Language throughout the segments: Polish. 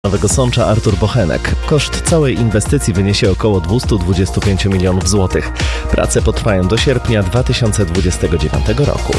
Nowego Sącza Artur Bochenek. Koszt całej inwestycji wyniesie około 225 milionów złotych. Prace potrwają do sierpnia 2029 roku.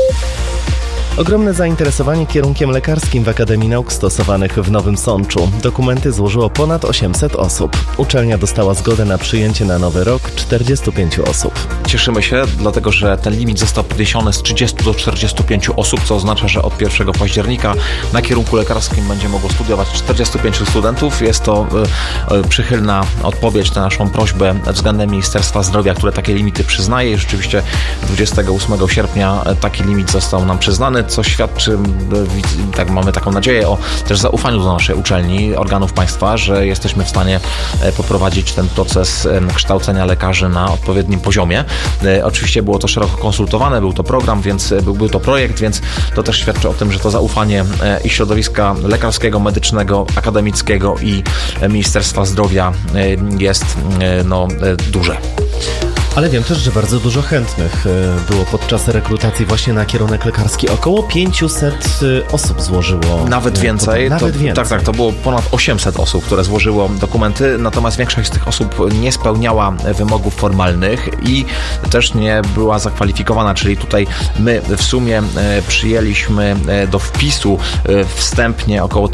Ogromne zainteresowanie kierunkiem lekarskim w Akademii Nauk Stosowanych w Nowym Sączu. Dokumenty złożyło ponad 800 osób. Uczelnia dostała zgodę na przyjęcie na nowy rok 45 osób. Cieszymy się, dlatego że ten limit został podniesiony z 30 do 45 osób, co oznacza, że od 1 października na kierunku lekarskim będzie mogło studiować 45 studentów. Jest to przychylna odpowiedź na naszą prośbę względem Ministerstwa Zdrowia, które takie limity przyznaje i rzeczywiście 28 sierpnia taki limit został nam przyznany, co świadczy, tak mamy taką nadzieję, o też zaufaniu do naszej uczelni, organów państwa, że jesteśmy w stanie poprowadzić ten proces kształcenia lekarzy na odpowiednim poziomie. Oczywiście było to szeroko konsultowane, był to program, więc był to projekt, więc to też świadczy o tym, że to zaufanie i środowiska lekarskiego, medycznego, akademickiego i Ministerstwa Zdrowia jest duże. Ale wiem też, że bardzo dużo chętnych było podczas rekrutacji właśnie na kierunek lekarski. Około 500 osób złożyło. Nawet więcej. Tak, to było ponad 800 osób, które złożyło dokumenty, natomiast większość z tych osób nie spełniała wymogów formalnych i też nie była zakwalifikowana, czyli tutaj my w sumie przyjęliśmy do wpisu wstępnie około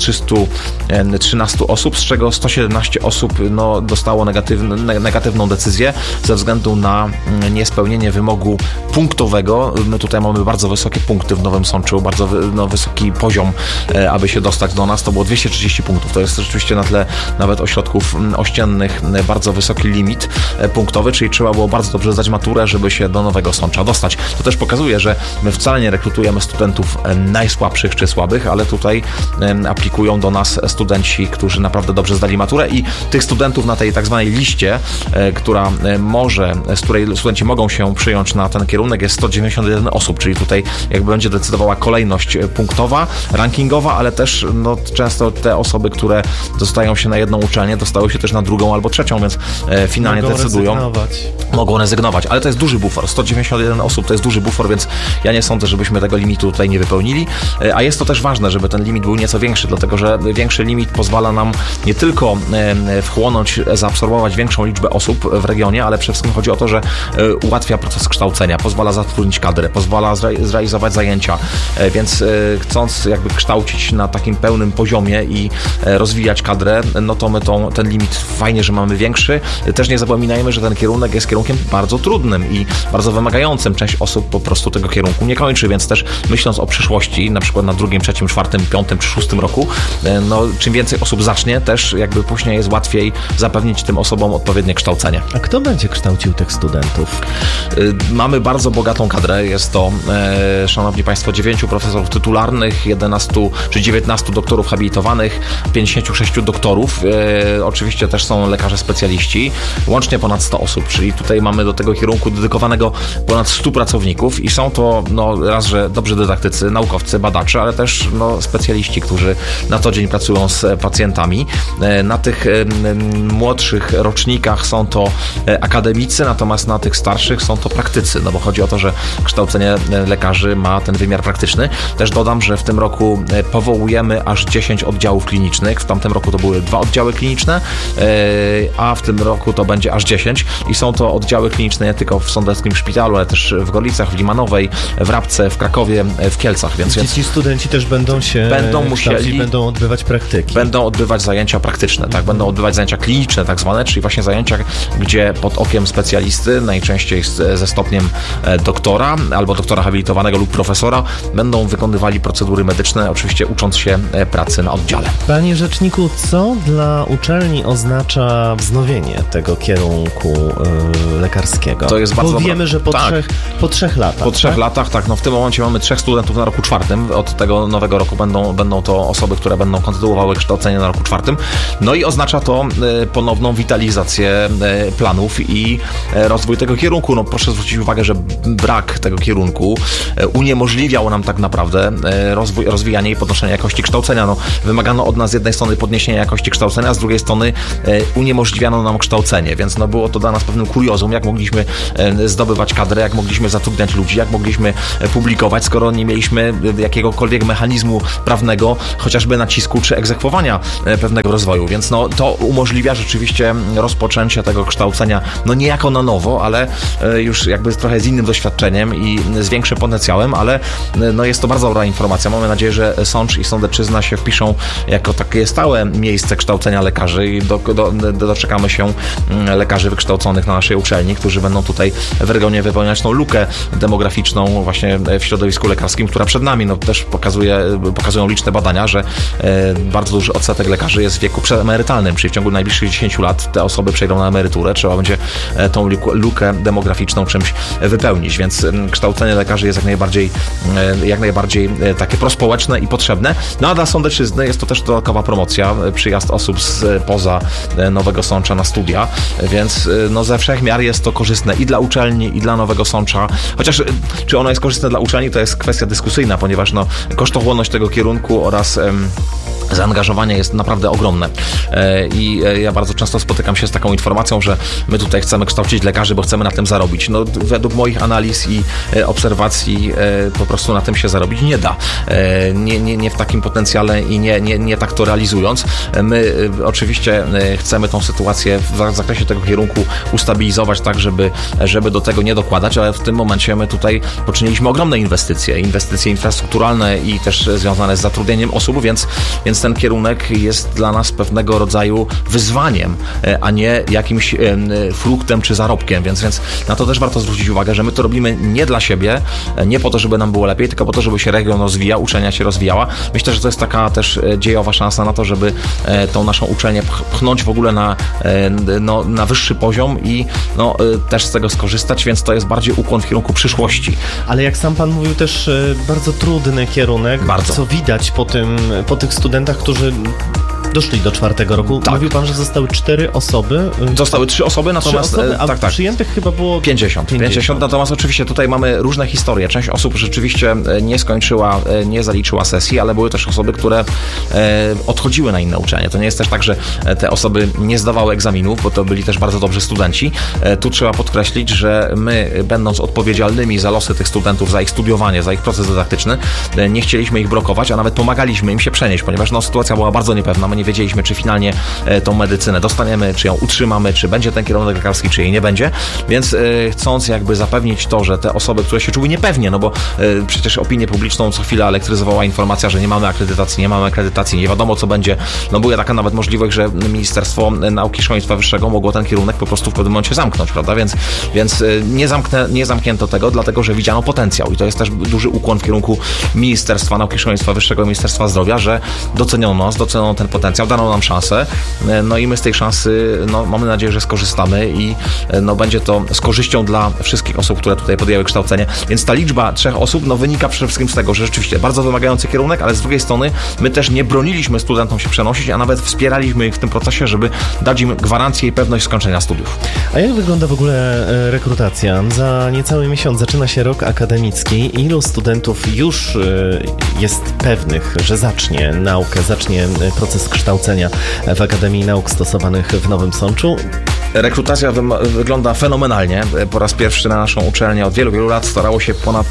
313 osób, z czego 117 osób dostało negatywną decyzję ze względu na niespełnienie wymogu punktowego. My tutaj mamy bardzo wysokie punkty w Nowym Sączu, bardzo wysoki poziom, aby się dostać do nas. To było 230 punktów. To jest rzeczywiście na tle nawet ośrodków ościennych bardzo wysoki limit punktowy, czyli trzeba było bardzo dobrze zdać maturę, żeby się do Nowego Sącza dostać. To też pokazuje, że my wcale nie rekrutujemy studentów najsłabszych czy słabych, ale tutaj aplikują do nas studenci, którzy naprawdę dobrze zdali maturę i tych studentów na tej tak zwanej liście, z której studenci mogą się przyjąć na ten kierunek, jest 191 osób, czyli tutaj jakby będzie decydowała kolejność punktowa, rankingowa, ale też często te osoby, które dostają się na jedną uczelnię, dostały się też na drugą albo trzecią, więc finalnie mogą rezygnować, ale to jest duży bufor, 191 osób to jest duży bufor, więc ja nie sądzę, żebyśmy tego limitu tutaj nie wypełnili, a jest to też ważne, żeby ten limit był nieco większy, dlatego że większy limit pozwala nam nie tylko wchłonąć, zaabsorbować większą liczbę osób w regionie, ale przede wszystkim chodzi o to, że ułatwia proces kształcenia, pozwala zatrudnić kadrę, pozwala zrealizować zajęcia, więc chcąc jakby kształcić na takim pełnym poziomie i rozwijać kadrę, to my ten limit fajnie, że mamy większy. Też nie zapominajmy, że ten kierunek jest kierunkiem bardzo trudnym i bardzo wymagającym. Część osób po prostu tego kierunku nie kończy, więc też myśląc o przyszłości, na przykład na 2., 3., 4., 5. czy 6. roku, czym więcej osób zacznie, też jakby później jest łatwiej zapewnić tym osobom odpowiednie kształcenie. A kto będzie kształcił tych studentów? Mamy bardzo bogatą kadrę. Jest to, szanowni państwo, 9 profesorów tytularnych, 11 czy 19 doktorów habilitowanych, 56 doktorów. Oczywiście też są lekarze specjaliści. Łącznie ponad 100 osób, czyli tutaj mamy do tego kierunku dedykowanego ponad 100 pracowników i są to raz, że dobrzy dydaktycy, naukowcy, badacze, ale też specjaliści, którzy na co dzień pracują z pacjentami. Na tych młodszych rocznikach są to akademicy, natomiast na tych starszych są to praktycy, bo chodzi o to, że kształcenie lekarzy ma ten wymiar praktyczny. Też dodam, że w tym roku powołujemy aż 10 oddziałów klinicznych. W tamtym roku to były 2 oddziały kliniczne, a w tym roku to będzie aż 10 i są to oddziały kliniczne nie tylko w Sądeckim Szpitalu, ale też w Gorlicach, w Limanowej, w Rabce, w Krakowie, w Kielcach. Więc ci studenci też będą odbywać praktyki. Będą odbywać zajęcia praktyczne, tak? Będą odbywać zajęcia kliniczne tak zwane, czyli właśnie zajęcia, gdzie pod okiem specjalisty, najczęściej ze stopniem doktora albo doktora habilitowanego lub profesora, będą wykonywali procedury medyczne, oczywiście ucząc się pracy na oddziale. Panie rzeczniku, co dla uczelni oznacza wznowienie tego kierunku lekarskiego? To jest bardzo... Bo wiemy, że po 3 latach. Po 3 latach, tak. W tym momencie mamy 3 studentów na roku 4. Od tego nowego roku będą to osoby, które będą kontynuowały kształcenie na roku 4. I oznacza to ponowną witalizację planów i rozwój tego kierunku. No proszę zwrócić uwagę, że brak tego kierunku uniemożliwiał nam tak naprawdę rozwijanie i podnoszenie jakości kształcenia. No, wymagano od nas z jednej strony podniesienia jakości kształcenia, a z drugiej strony uniemożliwiano nam kształcenie, więc no było to dla nas pewnym kuriozum, jak mogliśmy zdobywać kadrę, jak mogliśmy zatrudniać ludzi, jak mogliśmy publikować, skoro nie mieliśmy jakiegokolwiek mechanizmu prawnego, chociażby nacisku czy egzekwowania pewnego rozwoju, więc no to umożliwia rzeczywiście rozpoczęcie tego kształcenia, no niejako na nowo, ale już jakby trochę z innym doświadczeniem i z większym potencjałem, ale no jest to bardzo dobra informacja. Mamy nadzieję, że Sącz i Sądecczyzna się wpiszą jako takie stałe miejsce kształcenia lekarzy i doczekamy się lekarzy wykształconych na naszej uczelni, którzy będą tutaj w regionie wypełniać tą lukę demograficzną właśnie w środowisku lekarskim, która przed nami. No też pokazują liczne badania, że bardzo duży odsetek lekarzy jest w wieku przedemerytalnym, czyli w ciągu najbliższych 10 lat te osoby przejdą na emeryturę, trzeba będzie tą lukę demograficzną czymś wypełnić, więc kształcenie lekarzy jest jak najbardziej takie prospołeczne i potrzebne. No a dla Sądecczyzny jest to też dodatkowa promocja, przyjazd osób spoza Nowego Sącza na studia, więc no ze wszech miar jest to korzystne i dla uczelni, i dla Nowego Sącza, chociaż czy ono jest korzystne dla uczelni, to jest kwestia dyskusyjna, ponieważ no kosztochłonność tego kierunku oraz zaangażowanie jest naprawdę ogromne i ja bardzo często spotykam się z taką informacją, że my tutaj chcemy kształcić lekarzy, bo chcemy na tym zarobić. No według moich analiz i obserwacji po prostu na tym się zarobić nie da. Nie w takim potencjale i nie tak to realizując. My oczywiście chcemy tą sytuację w zakresie tego kierunku ustabilizować tak, żeby do tego nie dokładać, ale w tym momencie my tutaj poczyniliśmy ogromne inwestycje infrastrukturalne i też związane z zatrudnieniem osób, więc ten kierunek jest dla nas pewnego rodzaju wyzwaniem, a nie jakimś fruktem czy zarobkiem, więc na to też warto zwrócić uwagę, że my to robimy nie dla siebie, nie po to, żeby nam było lepiej, tylko po to, żeby się region rozwijał, uczelnia się rozwijała. Myślę, że to jest taka też dziejowa szansa na to, żeby tą naszą uczelnię pchnąć w ogóle na wyższy poziom i też z tego skorzystać, więc to jest bardziej ukłon w kierunku przyszłości. Ale jak sam pan mówił, też bardzo trudny kierunek, bardzo. Co widać po tych studentach, którzy doszli do 4. roku. Tak. Mówił pan, że zostały 4 osoby. Zostały 3 osoby, natomiast tak. Przyjętych chyba było 50. Natomiast oczywiście tutaj mamy różne historie. Część osób rzeczywiście nie zaliczyła sesji, ale były też osoby, które odchodziły na inne uczelnie. To nie jest też tak, że te osoby nie zdawały egzaminów, bo to byli też bardzo dobrzy studenci. Tu trzeba podkreślić, że my, będąc odpowiedzialnymi za losy tych studentów, za ich studiowanie, za ich proces dydaktyczny, nie chcieliśmy ich blokować, a nawet pomagaliśmy im się przenieść, ponieważ sytuacja była bardzo niepewna. My nie wiedzieliśmy, czy finalnie tą medycynę dostaniemy, czy ją utrzymamy, czy będzie ten kierunek lekarski, czy jej nie będzie, więc chcąc jakby zapewnić to, że te osoby, które się czuły niepewnie, bo przecież opinię publiczną co chwila elektryzowała informacja, że nie mamy akredytacji, nie wiadomo co będzie, była taka nawet możliwość, że Ministerstwo Nauki i Szkolnictwa Wyższego mogło ten kierunek po prostu w pewnym momencie zamknąć, prawda, więc nie zamknięto tego, dlatego, że widziano potencjał i to jest też duży ukłon w kierunku Ministerstwa Nauki i Szkolnictwa Wyższego i Ministerstwa Zdrowia, że doceniono ten potencjał, dano nam szansę, i my z tej szansy, mamy nadzieję, że skorzystamy i będzie to z korzyścią dla wszystkich osób, które tutaj podjęły kształcenie, więc ta liczba 3 osób, wynika przede wszystkim z tego, że rzeczywiście bardzo wymagający kierunek, ale z drugiej strony my też nie broniliśmy studentom się przenosić, a nawet wspieraliśmy ich w tym procesie, żeby dać im gwarancję i pewność skończenia studiów. A jak wygląda w ogóle rekrutacja? Za niecały miesiąc zaczyna się rok akademicki. Ilu studentów już jest pewnych, że zacznie naukę, zacznie proces kształcenia w Akademii Nauk Stosowanych w Nowym Sączu? Rekrutacja wygląda fenomenalnie. Po raz pierwszy na naszą uczelnię od wielu, wielu lat starało się ponad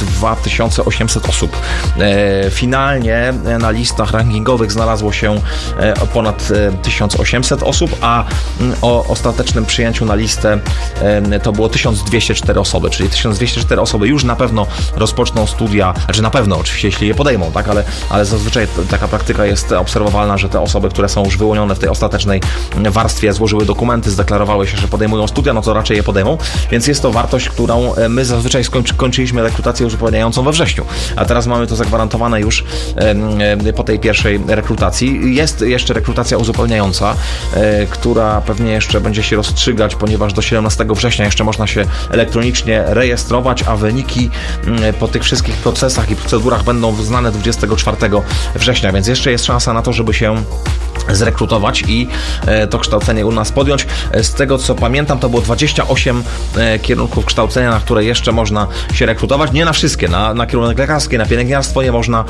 2800 osób. Finalnie na listach rankingowych znalazło się ponad 1800 osób, a o ostatecznym przyjęciu na listę to było 1204 osoby, czyli 1204 osoby już na pewno rozpoczną studia, znaczy na pewno oczywiście, jeśli je podejmą, tak, ale zazwyczaj taka praktyka jest obserwowalna, że te osoby, które są już wyłonione w tej ostatecznej warstwie, złożyły dokumenty, zdeklarowały się, że podejmują studia, to raczej je podejmą, więc jest to wartość, którą my zazwyczaj kończyliśmy rekrutację uzupełniającą we wrześniu, a teraz mamy to zagwarantowane już po tej pierwszej rekrutacji. Jest jeszcze rekrutacja uzupełniająca, która pewnie jeszcze będzie się rozstrzygać, ponieważ do 17 września jeszcze można się elektronicznie rejestrować, a wyniki po tych wszystkich procesach i procedurach będą znane 24 września, więc jeszcze jest szansa na to, żeby się zrekrutować i to kształcenie u nas podjąć. Z tego co pamiętam, to było 28 kierunków kształcenia, na które jeszcze można się rekrutować. Nie na wszystkie, na kierunek lekarski, na pielęgniarstwo nie można,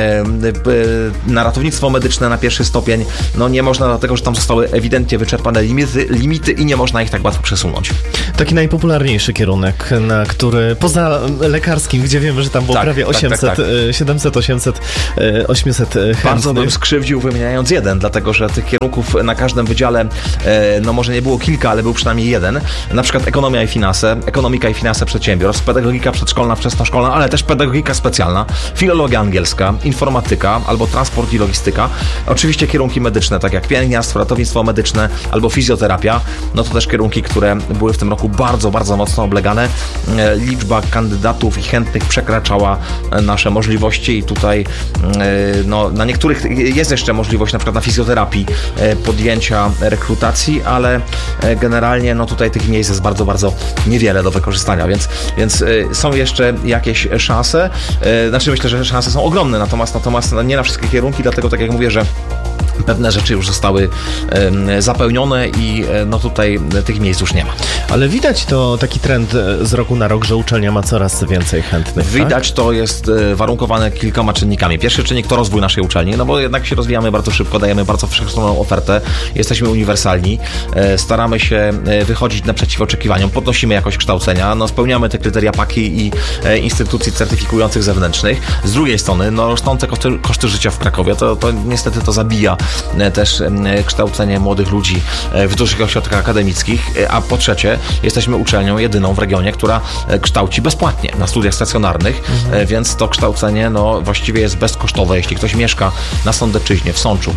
na ratownictwo medyczne na pierwszy stopień, nie można, dlatego że tam zostały ewidentnie wyczerpane limity i nie można ich tak łatwo przesunąć. Taki najpopularniejszy kierunek, na który poza lekarskim, gdzie wiemy, że tam było prawie 800, 700, 800, 800 chętnych. Bardzo bym skrzywdził wymieniając jeden, dlatego że tych kierunków na każdym wydziale może nie było kilka, ale był przynajmniej jeden. Na przykład ekonomika i finanse przedsiębiorstw, pedagogika przedszkolna, wczesnoszkolna, ale też pedagogika specjalna, filologia angielska, informatyka albo transport i logistyka. Oczywiście kierunki medyczne, tak jak pielęgniarstwo, ratownictwo medyczne albo fizjoterapia. To też kierunki, które były w tym roku bardzo, bardzo mocno oblegane. Liczba kandydatów i chętnych przekraczała nasze możliwości i tutaj na niektórych jest jeszcze możliwość, na przykład na fizjoterapii podjęcia rekrutacji, ale generalnie tutaj tych miejsc jest bardzo, bardzo niewiele do wykorzystania, więc są jeszcze jakieś szanse. Myślę, że szanse są ogromne, natomiast nie na wszystkie kierunki, dlatego tak jak mówię, że pewne rzeczy już zostały zapełnione i tutaj tych miejsc już nie ma. Ale widać to taki trend z roku na rok, że uczelnia ma coraz więcej chętnych. Widać, tak? To jest warunkowane kilkoma czynnikami. Pierwszy czynnik to rozwój naszej uczelni, bo jednak się rozwijamy bardzo szybko, dajemy bardzo wszechstronną ofertę, jesteśmy uniwersalni, staramy się wychodzić naprzeciw oczekiwaniom, podnosimy jakość kształcenia, spełniamy te kryteria PAKI i instytucji certyfikujących zewnętrznych. Z drugiej strony, rosnące koszty życia w Krakowie, to niestety to zabija też kształcenie młodych ludzi w dużych ośrodkach akademickich, a po trzecie jesteśmy uczelnią jedyną w regionie, która kształci bezpłatnie na studiach stacjonarnych, więc to kształcenie właściwie jest bezkosztowe. Jeśli ktoś mieszka na Sądecczyźnie, w Sączu,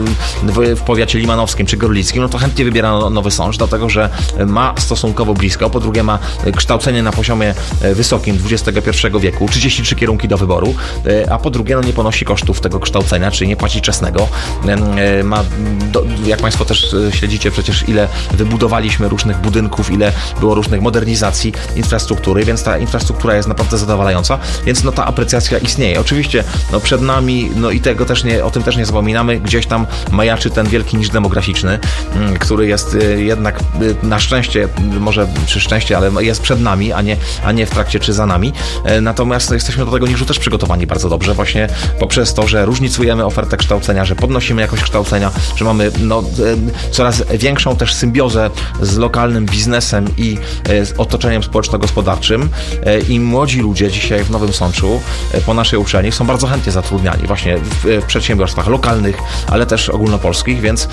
w powiacie limanowskim czy gorlickim, to chętnie wybiera Nowy Sącz, dlatego że ma stosunkowo blisko, po drugie ma kształcenie na poziomie wysokim XXI wieku, 33 kierunki do wyboru, a po drugie nie ponosi kosztów tego kształcenia, czyli nie płaci czesnego. Jak Państwo też śledzicie przecież, ile wybudowaliśmy różnych budynków, ile było różnych modernizacji infrastruktury, więc ta infrastruktura jest naprawdę zadowalająca, więc ta aprecjacja istnieje. Oczywiście przed nami, i o tym też nie zapominamy, gdzieś tam majaczy ten wielki niż demograficzny, który jest jednak na szczęście, może przy szczęście, ale jest przed nami, a nie w trakcie czy za nami. Natomiast jesteśmy do tego niżu też przygotowani bardzo dobrze, właśnie poprzez to, że różnicujemy ofertę kształcenia, że podnosimy jakość kształcenia, że mamy coraz większą też symbiozę z lokalnym biznesem i z otoczeniem społeczno-gospodarczym i młodzi ludzie dzisiaj w Nowym Sączu po naszej uczelni są bardzo chętnie zatrudniani właśnie w przedsiębiorstwach lokalnych, ale też ogólnopolskich, więc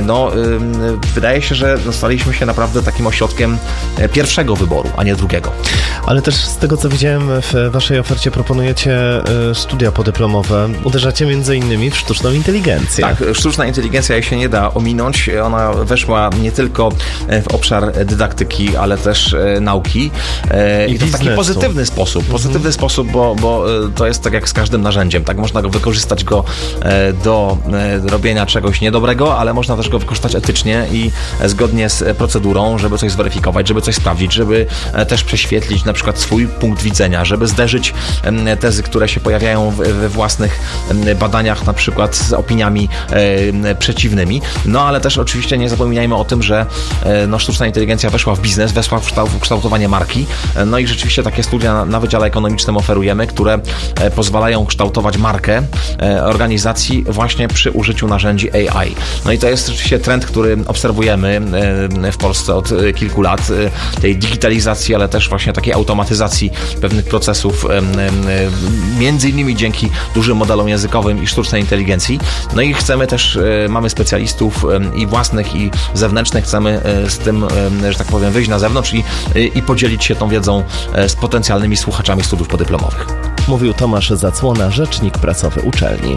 wydaje się, że staliśmy się naprawdę takim ośrodkiem pierwszego wyboru, a nie drugiego. Ale też z tego, co widziałem w waszej ofercie, proponujecie studia podyplomowe. Uderzacie między innymi w sztuczną inteligencję. Tak, sztuczna inteligencja jej się nie da ominąć. Ona weszła nie tylko w obszar dydaktyki, ale też nauki. I to w taki pozytywny sposób, bo to jest tak jak z każdym narzędziem. Tak, można go wykorzystać do robienia czegoś niedobrego, ale można też go wykorzystać etycznie i zgodnie z procedurą, żeby coś zweryfikować, żeby coś sprawdzić, żeby też prześwietlić na przykład swój punkt widzenia, żeby zderzyć tezy, które się pojawiają we własnych badaniach, na przykład z opiniami przeciwnymi. Ale też oczywiście nie zapominajmy o tym, że sztuczna inteligencja weszła w biznes, weszła w kształtowanie marki. I rzeczywiście takie studia na Wydziale Ekonomicznym oferujemy, które pozwalają kształtować markę organizacji właśnie przy użyciu narzędzi AI. I to jest rzeczywiście trend, który obserwujemy w Polsce od kilku lat, tej digitalizacji, ale też właśnie takiej automatyzacji pewnych procesów, między innymi dzięki dużym modelom językowym i sztucznej inteligencji. I chcemy też, mamy specjalistów i własnych, i zewnętrznych, chcemy z tym, że tak powiem, wyjść na zewnątrz i podzielić się tą wiedzą z potencjalnymi słuchaczami studiów podyplomowych. Mówił Tomasz Zacłona, rzecznik prasowy uczelni.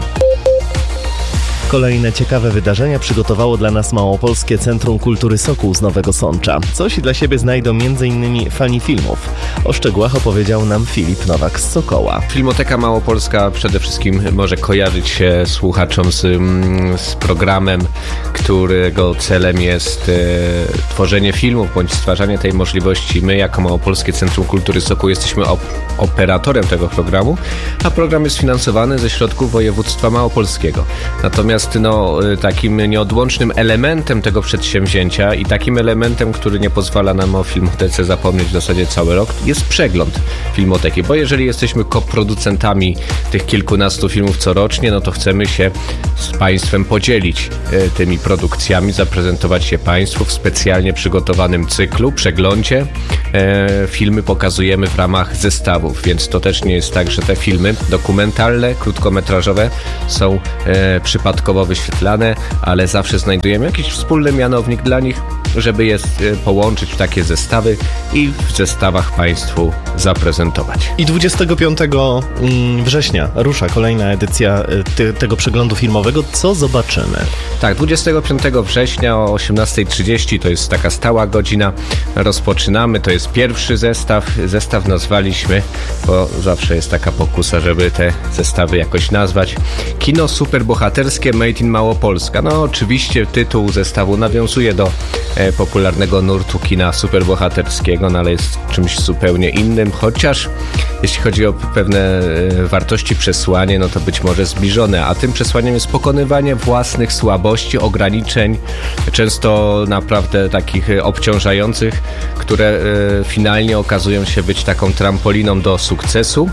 Kolejne ciekawe wydarzenia przygotowało dla nas Małopolskie Centrum Kultury Sokół z Nowego Sącza. Coś dla siebie znajdą m.in. fani filmów. O szczegółach opowiedział nam Filip Nowak z Sokoła. Filmoteka Małopolska przede wszystkim może kojarzyć się słuchaczom z programem, którego celem jest tworzenie filmów bądź stwarzanie tej możliwości. My jako Małopolskie Centrum Kultury Sokół jesteśmy operatorem tego programu, a program jest finansowany ze środków województwa małopolskiego. Natomiast Natomiast takim nieodłącznym elementem tego przedsięwzięcia i takim elementem, który nie pozwala nam o Filmotece zapomnieć w zasadzie cały rok, jest przegląd Filmoteki, bo jeżeli jesteśmy koproducentami tych kilkunastu filmów corocznie, no to chcemy się z Państwem podzielić tymi produkcjami, zaprezentować je Państwu w specjalnie przygotowanym cyklu, przeglądzie. Filmy pokazujemy w ramach zestawów, więc to też nie jest tak, że te filmy dokumentalne, krótkometrażowe są przypadkowo wyświetlane, ale zawsze znajdujemy jakiś wspólny mianownik dla nich, żeby je połączyć w takie zestawy i w zestawach Państwu zaprezentować. I 25 września rusza kolejna edycja tego przeglądu filmowego. Co zobaczymy? Tak, 25 września o 18:30 to jest taka stała godzina. Rozpoczynamy, to jest pierwszy zestaw. Zestaw nazwaliśmy, bo zawsze jest taka pokusa, żeby te zestawy jakoś nazwać. Kino superbohaterskie Made in Małopolska. No oczywiście tytuł zestawu nawiązuje do popularnego nurtu kina superbohaterskiego, no ale jest czymś zupełnie innym, chociaż jeśli chodzi o pewne wartości, przesłanie, no to być może zbliżone, a tym przesłaniem jest pokonywanie własnych słabości, ograniczeń, często naprawdę takich obciążających, które finalnie okazują się być taką trampoliną do sukcesu.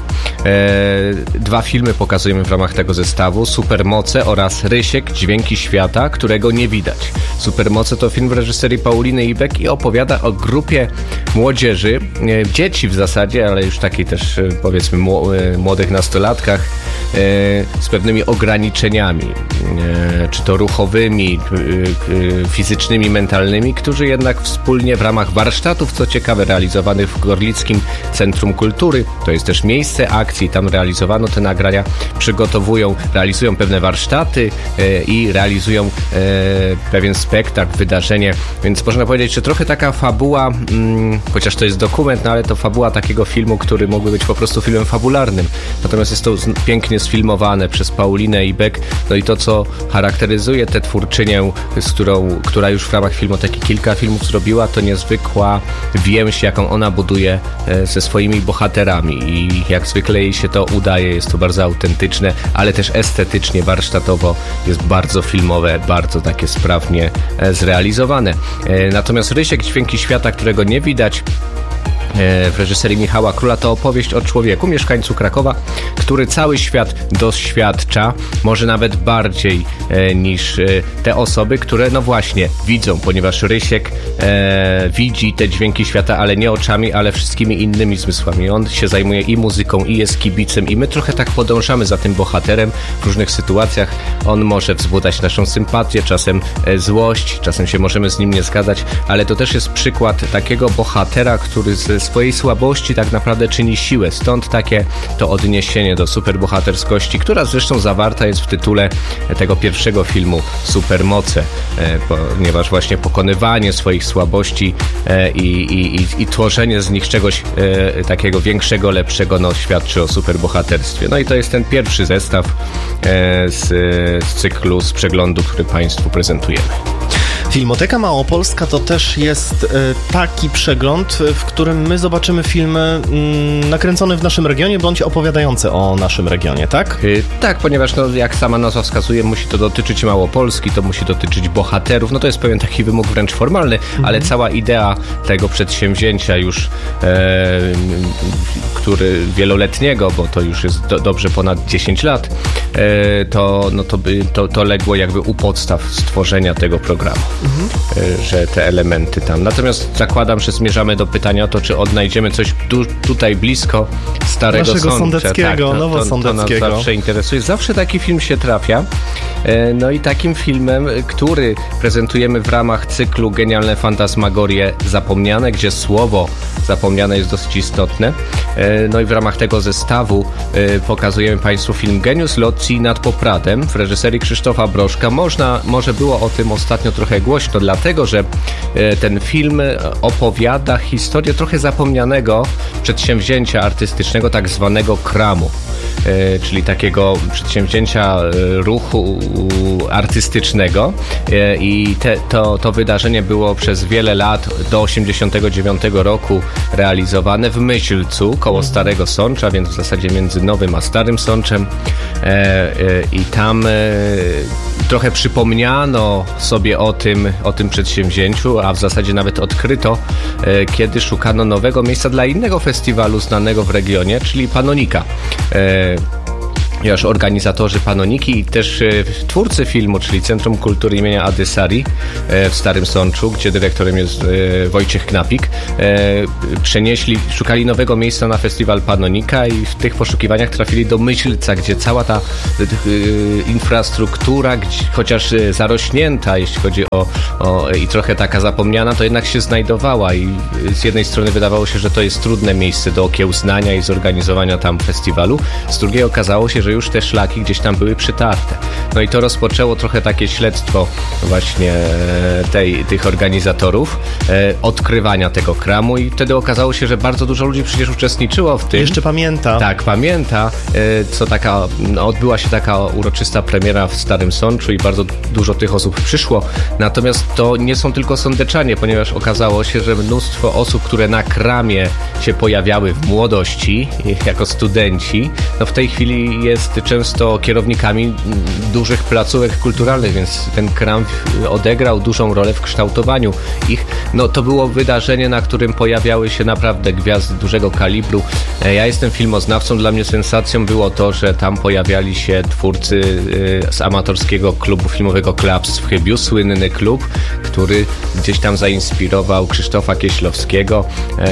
2 filmy pokazujemy w ramach tego zestawu: Supermoce oraz Rysiek, Dźwięki Świata, którego nie widać. Supermoce to film w reżyserii Pauliny Ibek i opowiada o grupie młodzieży, dzieci w zasadzie, ale już takiej też powiedzmy młodych nastolatkach, z pewnymi ograniczeniami, czy to ruchowymi, fizycznymi, mentalnymi, którzy jednak wspólnie w ramach warsztatów, co ciekawe, realizowanych w Gorlickim Centrum Kultury, to jest też miejsce akcji, tam realizowano te nagrania, realizują pewne warsztaty i realizują pewien spektakl, wydarzenie, więc można powiedzieć, że trochę taka fabuła, chociaż to jest dokument, no ale to fabuła takiego filmu, który mógłby być po prostu filmem fabularnym. Natomiast jest to pięknie sfilmowane przez Paulinę Ibek, no i to, co charakteryzuje tę twórczynię, która już w ramach Filmoteki kilka filmów zrobiła, to niezwykła więź, jaką ona buduje ze swoimi bohaterami i jak zwykle jej się to udaje, jest to bardzo autentyczne, ale też estetycznie, warsztatowo jest bardzo filmowe, bardzo takie sprawnie zrealizowane. Natomiast Rysiek, Dźwięki Świata, którego nie widać, w reżyserii Michała Króla, to opowieść o człowieku, mieszkańcu Krakowa, który cały świat doświadcza, może nawet bardziej niż te osoby, które no właśnie widzą, ponieważ Rysiek widzi te dźwięki świata, ale nie oczami, ale wszystkimi innymi zmysłami. On się zajmuje i muzyką, i jest kibicem i my trochę tak podążamy za tym bohaterem w różnych sytuacjach. On może wzbudzać naszą sympatię, czasem złość, czasem się możemy z nim nie zgadzać, ale to też jest przykład takiego bohatera, który ze swojej słabości tak naprawdę czyni siłę. Stąd takie to odniesienie do superbohaterskości, która zresztą zawarta jest w tytule tego pierwszego filmu Supermoce, ponieważ właśnie pokonywanie swoich słabości i tworzenie z nich czegoś takiego większego, lepszego, no świadczy o superbohaterstwie. No i to jest ten pierwszy zestaw z cyklu, z przeglądu, który Państwu prezentujemy. Filmoteka Małopolska to też jest taki przegląd, w którym my zobaczymy filmy nakręcone w naszym regionie, bądź opowiadające o naszym regionie, tak? Tak, ponieważ no, jak sama nazwa wskazuje, musi to dotyczyć Małopolski, to musi dotyczyć bohaterów, no to jest pewien taki wymóg wręcz formalny, ale cała idea tego przedsięwzięcia już, który wieloletniego, bo to już jest dobrze ponad 10 lat, to legło jakby u podstaw stworzenia tego programu. Że te elementy tam. Natomiast zakładam, że zmierzamy do pytania o to, czy odnajdziemy coś tutaj blisko Starego naszego Sądeckiego, tak, Nowosądeckiego. To nas zawsze interesuje. Zawsze taki film się trafia. No i takim filmem, który prezentujemy w ramach cyklu Genialne Fantasmagorie Zapomniane, gdzie słowo zapomniane jest dosyć istotne. No i w ramach tego zestawu pokazujemy Państwu film Geniusz Locji nad Popradem w reżyserii Krzysztofa Brożka. Może było o tym ostatnio trochę głośno, dlatego że ten film opowiada historię trochę zapomnianego przedsięwzięcia artystycznego, tak zwanego kramu, czyli takiego przedsięwzięcia ruchu artystycznego i to wydarzenie było przez wiele lat do 1989 roku realizowane w Myślcu koło Starego Sącza, więc w zasadzie między Nowym a Starym Sączem i tam trochę przypomniano sobie o tym przedsięwzięciu, a w zasadzie nawet odkryto, kiedy szukano nowego miejsca dla innego festiwalu znanego w regionie, czyli Panonika. Ponieważ organizatorzy Panoniki i też twórcy filmu, czyli Centrum Kultury imienia Adysari w Starym Sączu, gdzie dyrektorem jest Wojciech Knapik, szukali nowego miejsca na festiwal Panonika i w tych poszukiwaniach trafili do Myślca, gdzie cała ta infrastruktura, chociaż zarośnięta, jeśli chodzi i trochę taka zapomniana, to jednak się znajdowała i z jednej strony wydawało się, że to jest trudne miejsce do okiełznania i zorganizowania tam festiwalu, z drugiej okazało się, że już te szlaki gdzieś tam były przytarte. No i to rozpoczęło trochę takie śledztwo właśnie tych organizatorów, odkrywania tego kramu i wtedy okazało się, że bardzo dużo ludzi przecież uczestniczyło w tym. Jeszcze pamięta. Tak, pamięta, odbyła się taka uroczysta premiera w Starym Sączu i bardzo dużo tych osób przyszło. Natomiast to nie są tylko sądeczanie, ponieważ okazało się, że mnóstwo osób, które na kramie się pojawiały w młodości, jako studenci, no w tej chwili jest często kierownikami dużych placówek kulturalnych, więc ten kram odegrał dużą rolę w kształtowaniu ich. No to było wydarzenie, na którym pojawiały się naprawdę gwiazdy dużego kalibru. Ja jestem filmoznawcą, dla mnie sensacją było to, że tam pojawiali się twórcy z amatorskiego klubu filmowego Klapstw w Chybiu, słynny klub, który gdzieś tam zainspirował Krzysztofa Kieślowskiego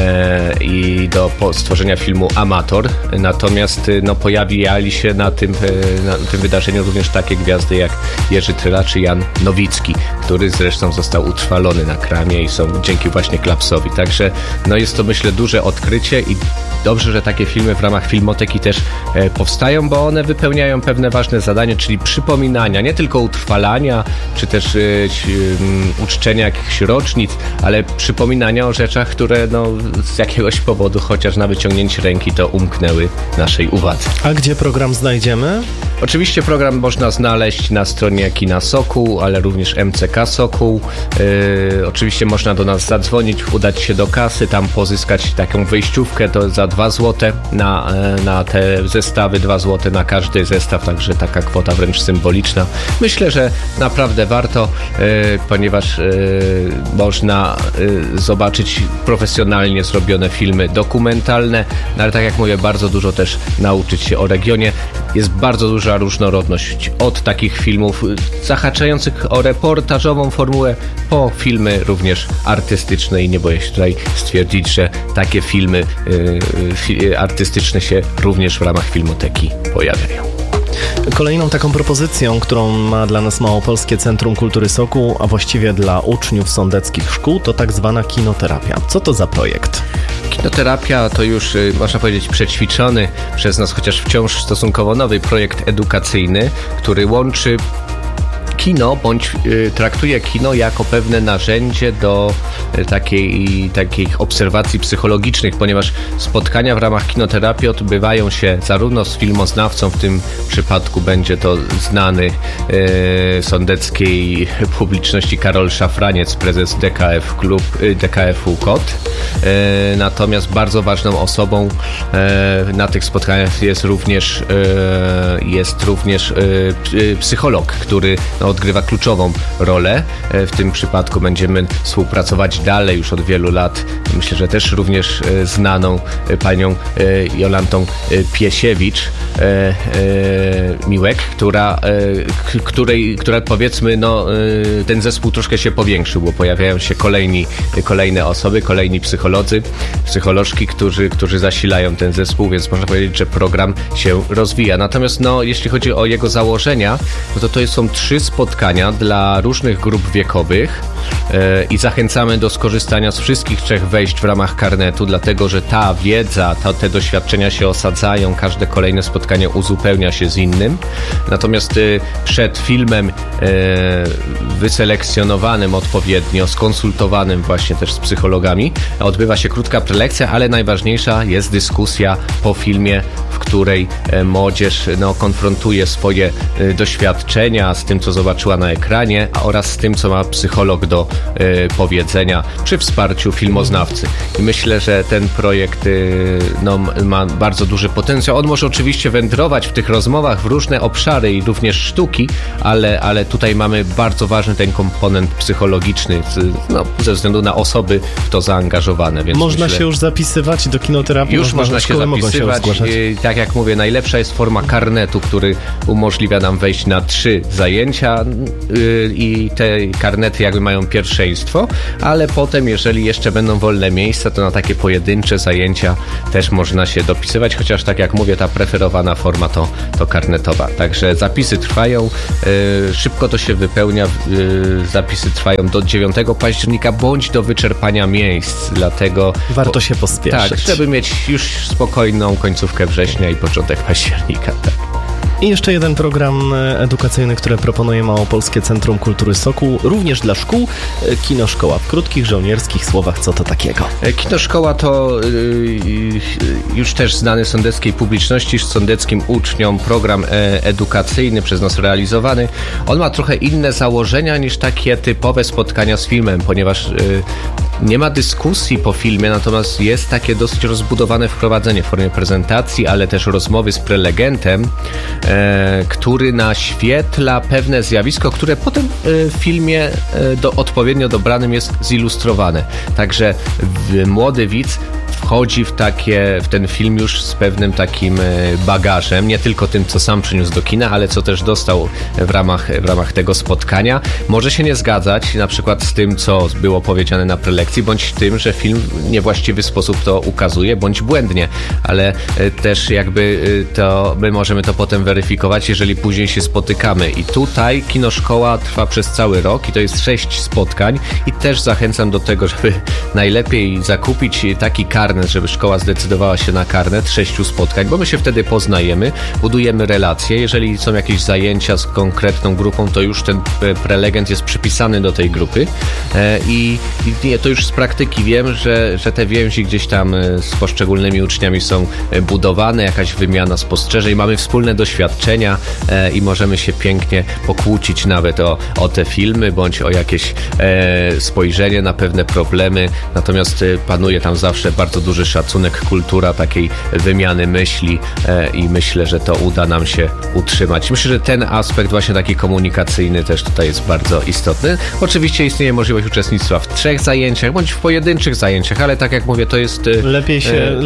i do stworzenia filmu Amator. Natomiast pojawiali się na tym wydarzeniu również takie gwiazdy jak Jerzy Tryla czy Jan Nowicki, który zresztą został utrwalony na kramie i są dzięki właśnie Klapsowi. Także jest to, myślę, duże odkrycie i dobrze, że takie filmy w ramach Filmoteki też powstają, bo one wypełniają pewne ważne zadanie, czyli przypominania, nie tylko utrwalania, czy też uczczenia jakichś rocznic, ale przypominania o rzeczach, które z jakiegoś powodu, chociaż na wyciągnięcie ręki, to umknęły naszej uwadze. A gdzie program znajdziemy? Oczywiście program można znaleźć na stronie Kina Sokół, ale również MCK Sokół. Oczywiście można do nas zadzwonić, udać się do kasy, tam pozyskać taką wejściówkę, to za 2 zł na te zestawy, 2 zł na każdy zestaw, także taka kwota wręcz symboliczna. Myślę, że naprawdę warto, ponieważ można zobaczyć profesjonalnie zrobione filmy dokumentalne, ale tak jak mówię, bardzo dużo też nauczyć się o regionie. Jest bardzo duża różnorodność od takich filmów zahaczających o reportażową formułę po filmy również artystyczne i nie boję się tutaj stwierdzić, że takie filmy artystyczne się również w ramach Filmoteki pojawiają. Kolejną taką propozycją, którą ma dla nas Małopolskie Centrum Kultury Sokół, a właściwie dla uczniów sądeckich szkół, to tak zwana kinoterapia. Co to za projekt? Kinoterapia to już, można powiedzieć, przećwiczony przez nas, chociaż wciąż stosunkowo nowy projekt edukacyjny, który łączy kino, bądź traktuje kino jako pewne narzędzie do takich obserwacji psychologicznych, ponieważ spotkania w ramach kinoterapii odbywają się zarówno z filmoznawcą, w tym przypadku będzie to znany sądeckiej publiczności Karol Szafraniec, prezes DKF-u KOT. Natomiast bardzo ważną osobą na tych spotkaniach jest również psycholog, który odgrywa kluczową rolę. W tym przypadku będziemy współpracować dalej już od wielu lat. Myślę, że też również znaną panią Jolantą Piesiewicz Miłek, która powiedzmy, ten zespół troszkę się powiększył, bo pojawiają się kolejne osoby, kolejni psycholożki, którzy zasilają ten zespół, więc można powiedzieć, że program się rozwija. Natomiast jeśli chodzi o jego założenia, to są 3 spotkania dla różnych grup wiekowych. i zachęcamy do skorzystania z wszystkich 3 wejść w ramach karnetu, dlatego że ta wiedza, te doświadczenia się osadzają, każde kolejne spotkanie uzupełnia się z innym. Natomiast przed filmem wyselekcjonowanym odpowiednio, skonsultowanym właśnie też z psychologami, odbywa się krótka prelekcja, ale najważniejsza jest dyskusja po filmie, w której młodzież konfrontuje swoje doświadczenia z tym, co zobaczyła na ekranie oraz z tym, co ma psycholog do powiedzenia przy wsparciu filmoznawcy. I myślę, że ten projekt ma bardzo duży potencjał. On może oczywiście wędrować w tych rozmowach w różne obszary i również sztuki, ale tutaj mamy bardzo ważny ten komponent psychologiczny ze względu na osoby w to zaangażowane. Więc można się już zapisywać do kinoterapii? Już można się zapisywać. Tak jak mówię, najlepsza jest forma karnetu, który umożliwia nam wejść na 3 zajęcia i te karnety jakby mają pierwszeństwo, ale potem, jeżeli jeszcze będą wolne miejsca, to na takie pojedyncze zajęcia też można się dopisywać, chociaż tak jak mówię, ta preferowana forma to karnetowa. Także zapisy trwają, szybko to się wypełnia, zapisy trwają do 9 października bądź do wyczerpania miejsc, dlatego warto się pospieszyć. Tak, żeby mieć już spokojną końcówkę września i początek października. Tak. I jeszcze jeden program edukacyjny, który proponuje Małopolskie Centrum Kultury Sokół, również dla szkół. Kinoszkoła. W krótkich, żołnierskich słowach, co to takiego? Kinoszkoła to już też znany sądeckiej publiczności, sądeckim uczniom program edukacyjny przez nas realizowany. On ma trochę inne założenia niż takie typowe spotkania z filmem, ponieważ nie ma dyskusji po filmie, natomiast jest takie dosyć rozbudowane wprowadzenie w formie prezentacji, ale też rozmowy z prelegentem, który naświetla pewne zjawisko, które potem w filmie odpowiednio dobranym jest zilustrowane. Także młody widz wchodzi w ten film już z pewnym takim bagażem, nie tylko tym, co sam przyniósł do kina, ale co też dostał w ramach tego spotkania. Może się nie zgadzać na przykład z tym, co było powiedziane na prelekcji, bądź tym, że film w niewłaściwy sposób to ukazuje, bądź błędnie, ale też jakby my możemy to potem weryfikować, jeżeli później się spotykamy. I tutaj Kinoszkoła trwa przez cały rok i to jest 6 spotkań i też zachęcam do tego, żeby najlepiej zakupić taki karnet, żeby szkoła zdecydowała się na karnet 6 spotkań, bo my się wtedy poznajemy, budujemy relacje. Jeżeli są jakieś zajęcia z konkretną grupą, to już ten prelegent jest przypisany do tej grupy i to już z praktyki wiem, że te więzi gdzieś tam z poszczególnymi uczniami są budowane, jakaś wymiana spostrzeżeń, mamy wspólne doświadczenia i możemy się pięknie pokłócić nawet o te filmy, bądź o jakieś spojrzenie na pewne problemy, natomiast panuje tam zawsze bardzo duży szacunek, kultura takiej wymiany myśli i myślę, że to uda nam się utrzymać. Myślę, że ten aspekt właśnie taki komunikacyjny też tutaj jest bardzo istotny. Oczywiście istnieje możliwość uczestnictwa w 3 zajęciach, bądź w pojedynczych zajęciach, ale tak jak mówię, to jest... Lepiej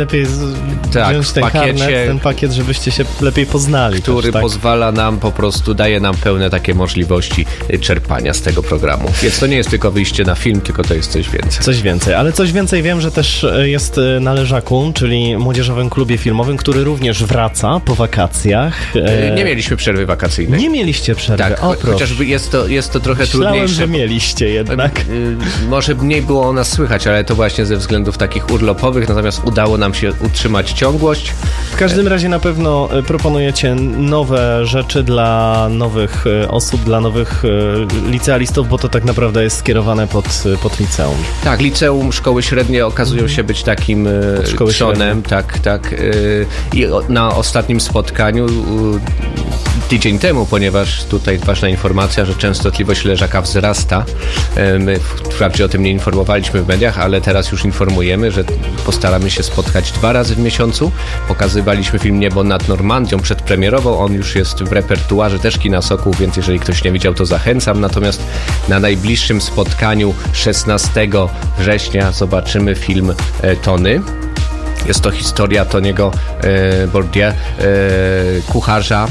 wziąć ten pakiet, żebyście się lepiej poznali. Który też, pozwala nam po prostu, daje nam pełne takie możliwości czerpania z tego programu. Więc to nie jest tylko wyjście na film, tylko to jest coś więcej. Coś więcej, ale coś więcej wiem, że też jest na Leżaku, czyli Młodzieżowym Klubie Filmowym, który również wraca po wakacjach. Nie mieliśmy przerwy wakacyjnej. Nie mieliście przerwy? Tak, chociażby jest to trochę trudniejsze. Myślałem, że mieliście jednak. Może mniej było o nas słychać, ale to właśnie ze względów takich urlopowych, natomiast udało nam się utrzymać ciągłość. W każdym razie na pewno proponujecie nowe rzeczy dla nowych osób, dla nowych licealistów, bo to tak naprawdę jest skierowane pod liceum. Tak, liceum, szkoły średnie okazują się być takim trzonem, tak. I na ostatnim spotkaniu tydzień temu, ponieważ tutaj ważna informacja, że częstotliwość leżaka wzrasta. My wprawdzie o tym nie informowaliśmy w mediach, ale teraz już informujemy, że postaramy się spotkać 2 razy w miesiącu. Pokazywaliśmy film Niebo nad Normandią przedpremierowo. On już jest w repertuarze też Kina Sokół, więc jeżeli ktoś nie widział, to zachęcam. Natomiast na najbliższym spotkaniu 16 września zobaczymy film Tony. Jest to historia Tony'ego Bourdain, kucharza,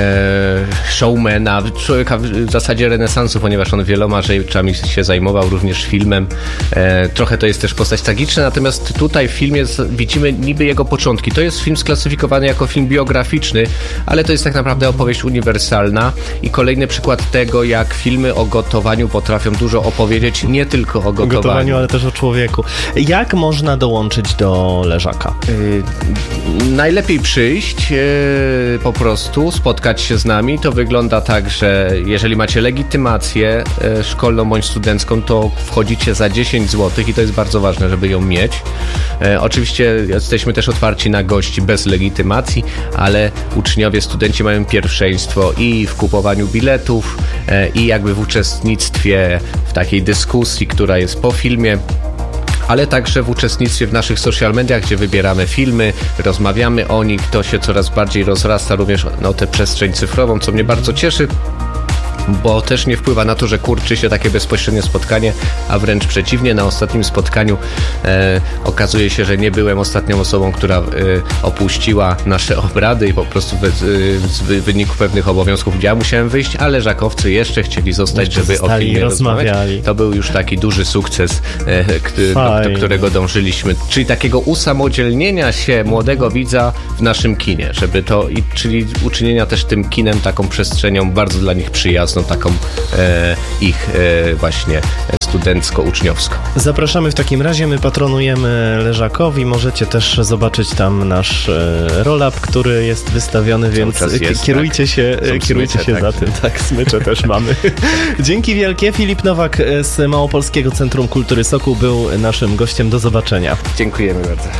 showmana, człowieka w zasadzie renesansu, ponieważ on wieloma rzeczami się zajmował, również filmem. Trochę to jest też postać tragiczna, natomiast tutaj w filmie widzimy niby jego początki. To jest film sklasyfikowany jako film biograficzny, ale to jest tak naprawdę opowieść uniwersalna i kolejny przykład tego, jak filmy o gotowaniu potrafią dużo opowiedzieć, nie tylko o gotowaniu, ale też o człowieku. Jak można dołączyć do Leżaka? Najlepiej przyjść, po prostu spotkać się z nami. To wygląda tak, że jeżeli macie legitymację szkolną bądź studencką, to wchodzicie za 10 zł i to jest bardzo ważne, żeby ją mieć. Oczywiście jesteśmy też otwarci na gości bez legitymacji, ale uczniowie, studenci mają pierwszeństwo i w kupowaniu biletów, i jakby w uczestnictwie w takiej dyskusji, która jest po filmie, ale także w uczestnictwie w naszych social mediach, gdzie wybieramy filmy, rozmawiamy o nich. To się coraz bardziej rozrasta również na tę przestrzeń cyfrową, co mnie bardzo cieszy, bo też nie wpływa na to, że kurczy się takie bezpośrednie spotkanie, a wręcz przeciwnie, na ostatnim spotkaniu okazuje się, że nie byłem ostatnią osobą, która opuściła nasze obrady i po prostu w wyniku pewnych obowiązków ja musiałem wyjść, ale Leżakowcy jeszcze chcieli zostać, żeby o filmie rozmawiać. To był już taki duży sukces, do którego dążyliśmy, czyli takiego usamodzielnienia się młodego widza w naszym kinie, żeby to, czyli uczynienia też tym kinem taką przestrzenią bardzo dla nich przyjazną, taką ich właśnie studencko-uczniowską. Zapraszamy w takim razie, my patronujemy Leżakowi, możecie też zobaczyć tam nasz roll-up, który jest wystawiony, więc jest, kierujcie się za tym. Tak, smycze też mamy. Dzięki wielkie. Filip Nowak z Małopolskiego Centrum Kultury Sokół był naszym gościem. Do zobaczenia. Dziękujemy bardzo.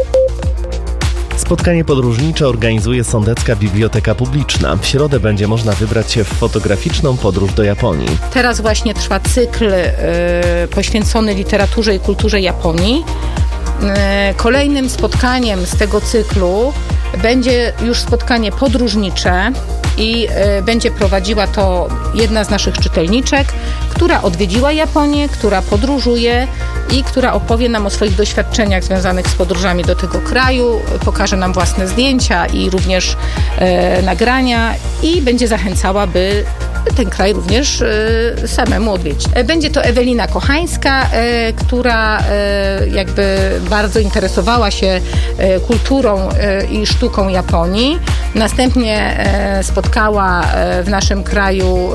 Spotkanie podróżnicze organizuje Sądecka Biblioteka Publiczna. W środę będzie można wybrać się w fotograficzną podróż do Japonii. Teraz właśnie trwa cykl poświęcony literaturze i kulturze Japonii. Kolejnym spotkaniem z tego cyklu będzie już spotkanie podróżnicze i będzie prowadziła to jedna z naszych czytelniczek, która odwiedziła Japonię, która podróżuje i która opowie nam o swoich doświadczeniach związanych z podróżami do tego kraju, pokaże nam własne zdjęcia i również nagrania i będzie zachęcała, by ten kraj również samemu odwiedzić. Będzie to Ewelina Kochańska, która jakby bardzo interesowała się kulturą i sztuką Japonii. Następnie spotkała w naszym kraju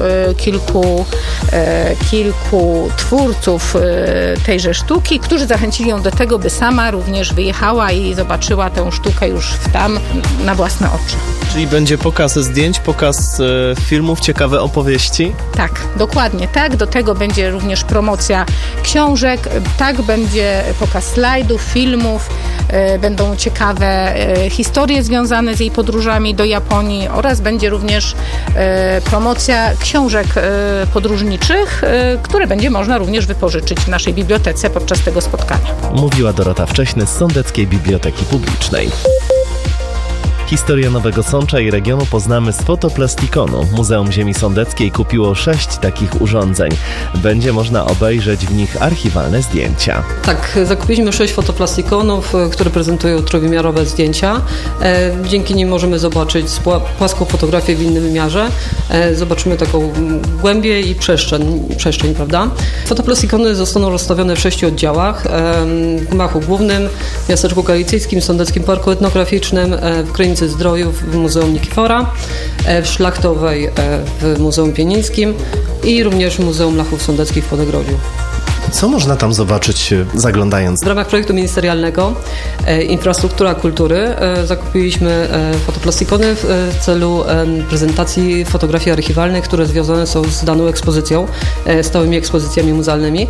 kilku twórców tejże sztuki, którzy zachęcili ją do tego, by sama również wyjechała i zobaczyła tę sztukę już tam na własne oczy. Czyli będzie pokaz zdjęć, pokaz filmów, ciekawe opowieści? Tak, dokładnie tak. Do tego będzie również promocja książek, tak, będzie pokaz slajdów, filmów, będą ciekawe historie związane z jej podróżami do Japonii oraz będzie również promocja książek podróżniczych, które będzie można również wypożyczyć w naszej bibliotece podczas tego spotkania. Mówiła Dorota Wcześny z Sądeckiej Biblioteki Publicznej. Historię Nowego Sącza i regionu poznamy z fotoplastikonu. Muzeum Ziemi Sądeckiej kupiło 6 takich urządzeń. Będzie można obejrzeć w nich archiwalne zdjęcia. Tak, zakupiliśmy 6 fotoplastikonów, które prezentują trójwymiarowe zdjęcia. Dzięki nim możemy zobaczyć płaską fotografię w innym wymiarze. Zobaczymy taką głębię i przestrzeń, prawda? Fotoplastikony zostaną rozstawione w 6 oddziałach. W gmachu głównym, w Miasteczku Galicyjskim, w Sądeckim Parku Etnograficznym, w Krynicy Zdrojów w Muzeum Nikifora, w Szlachtowej w Muzeum Pienińskim i również w Muzeum Lachów Sądeckich w Podegrodziu. Co można tam zobaczyć, zaglądając? W ramach projektu ministerialnego Infrastruktura Kultury zakupiliśmy fotoplastikony w celu prezentacji fotografii archiwalnych, które związane są z daną ekspozycją, stałymi ekspozycjami muzealnymi.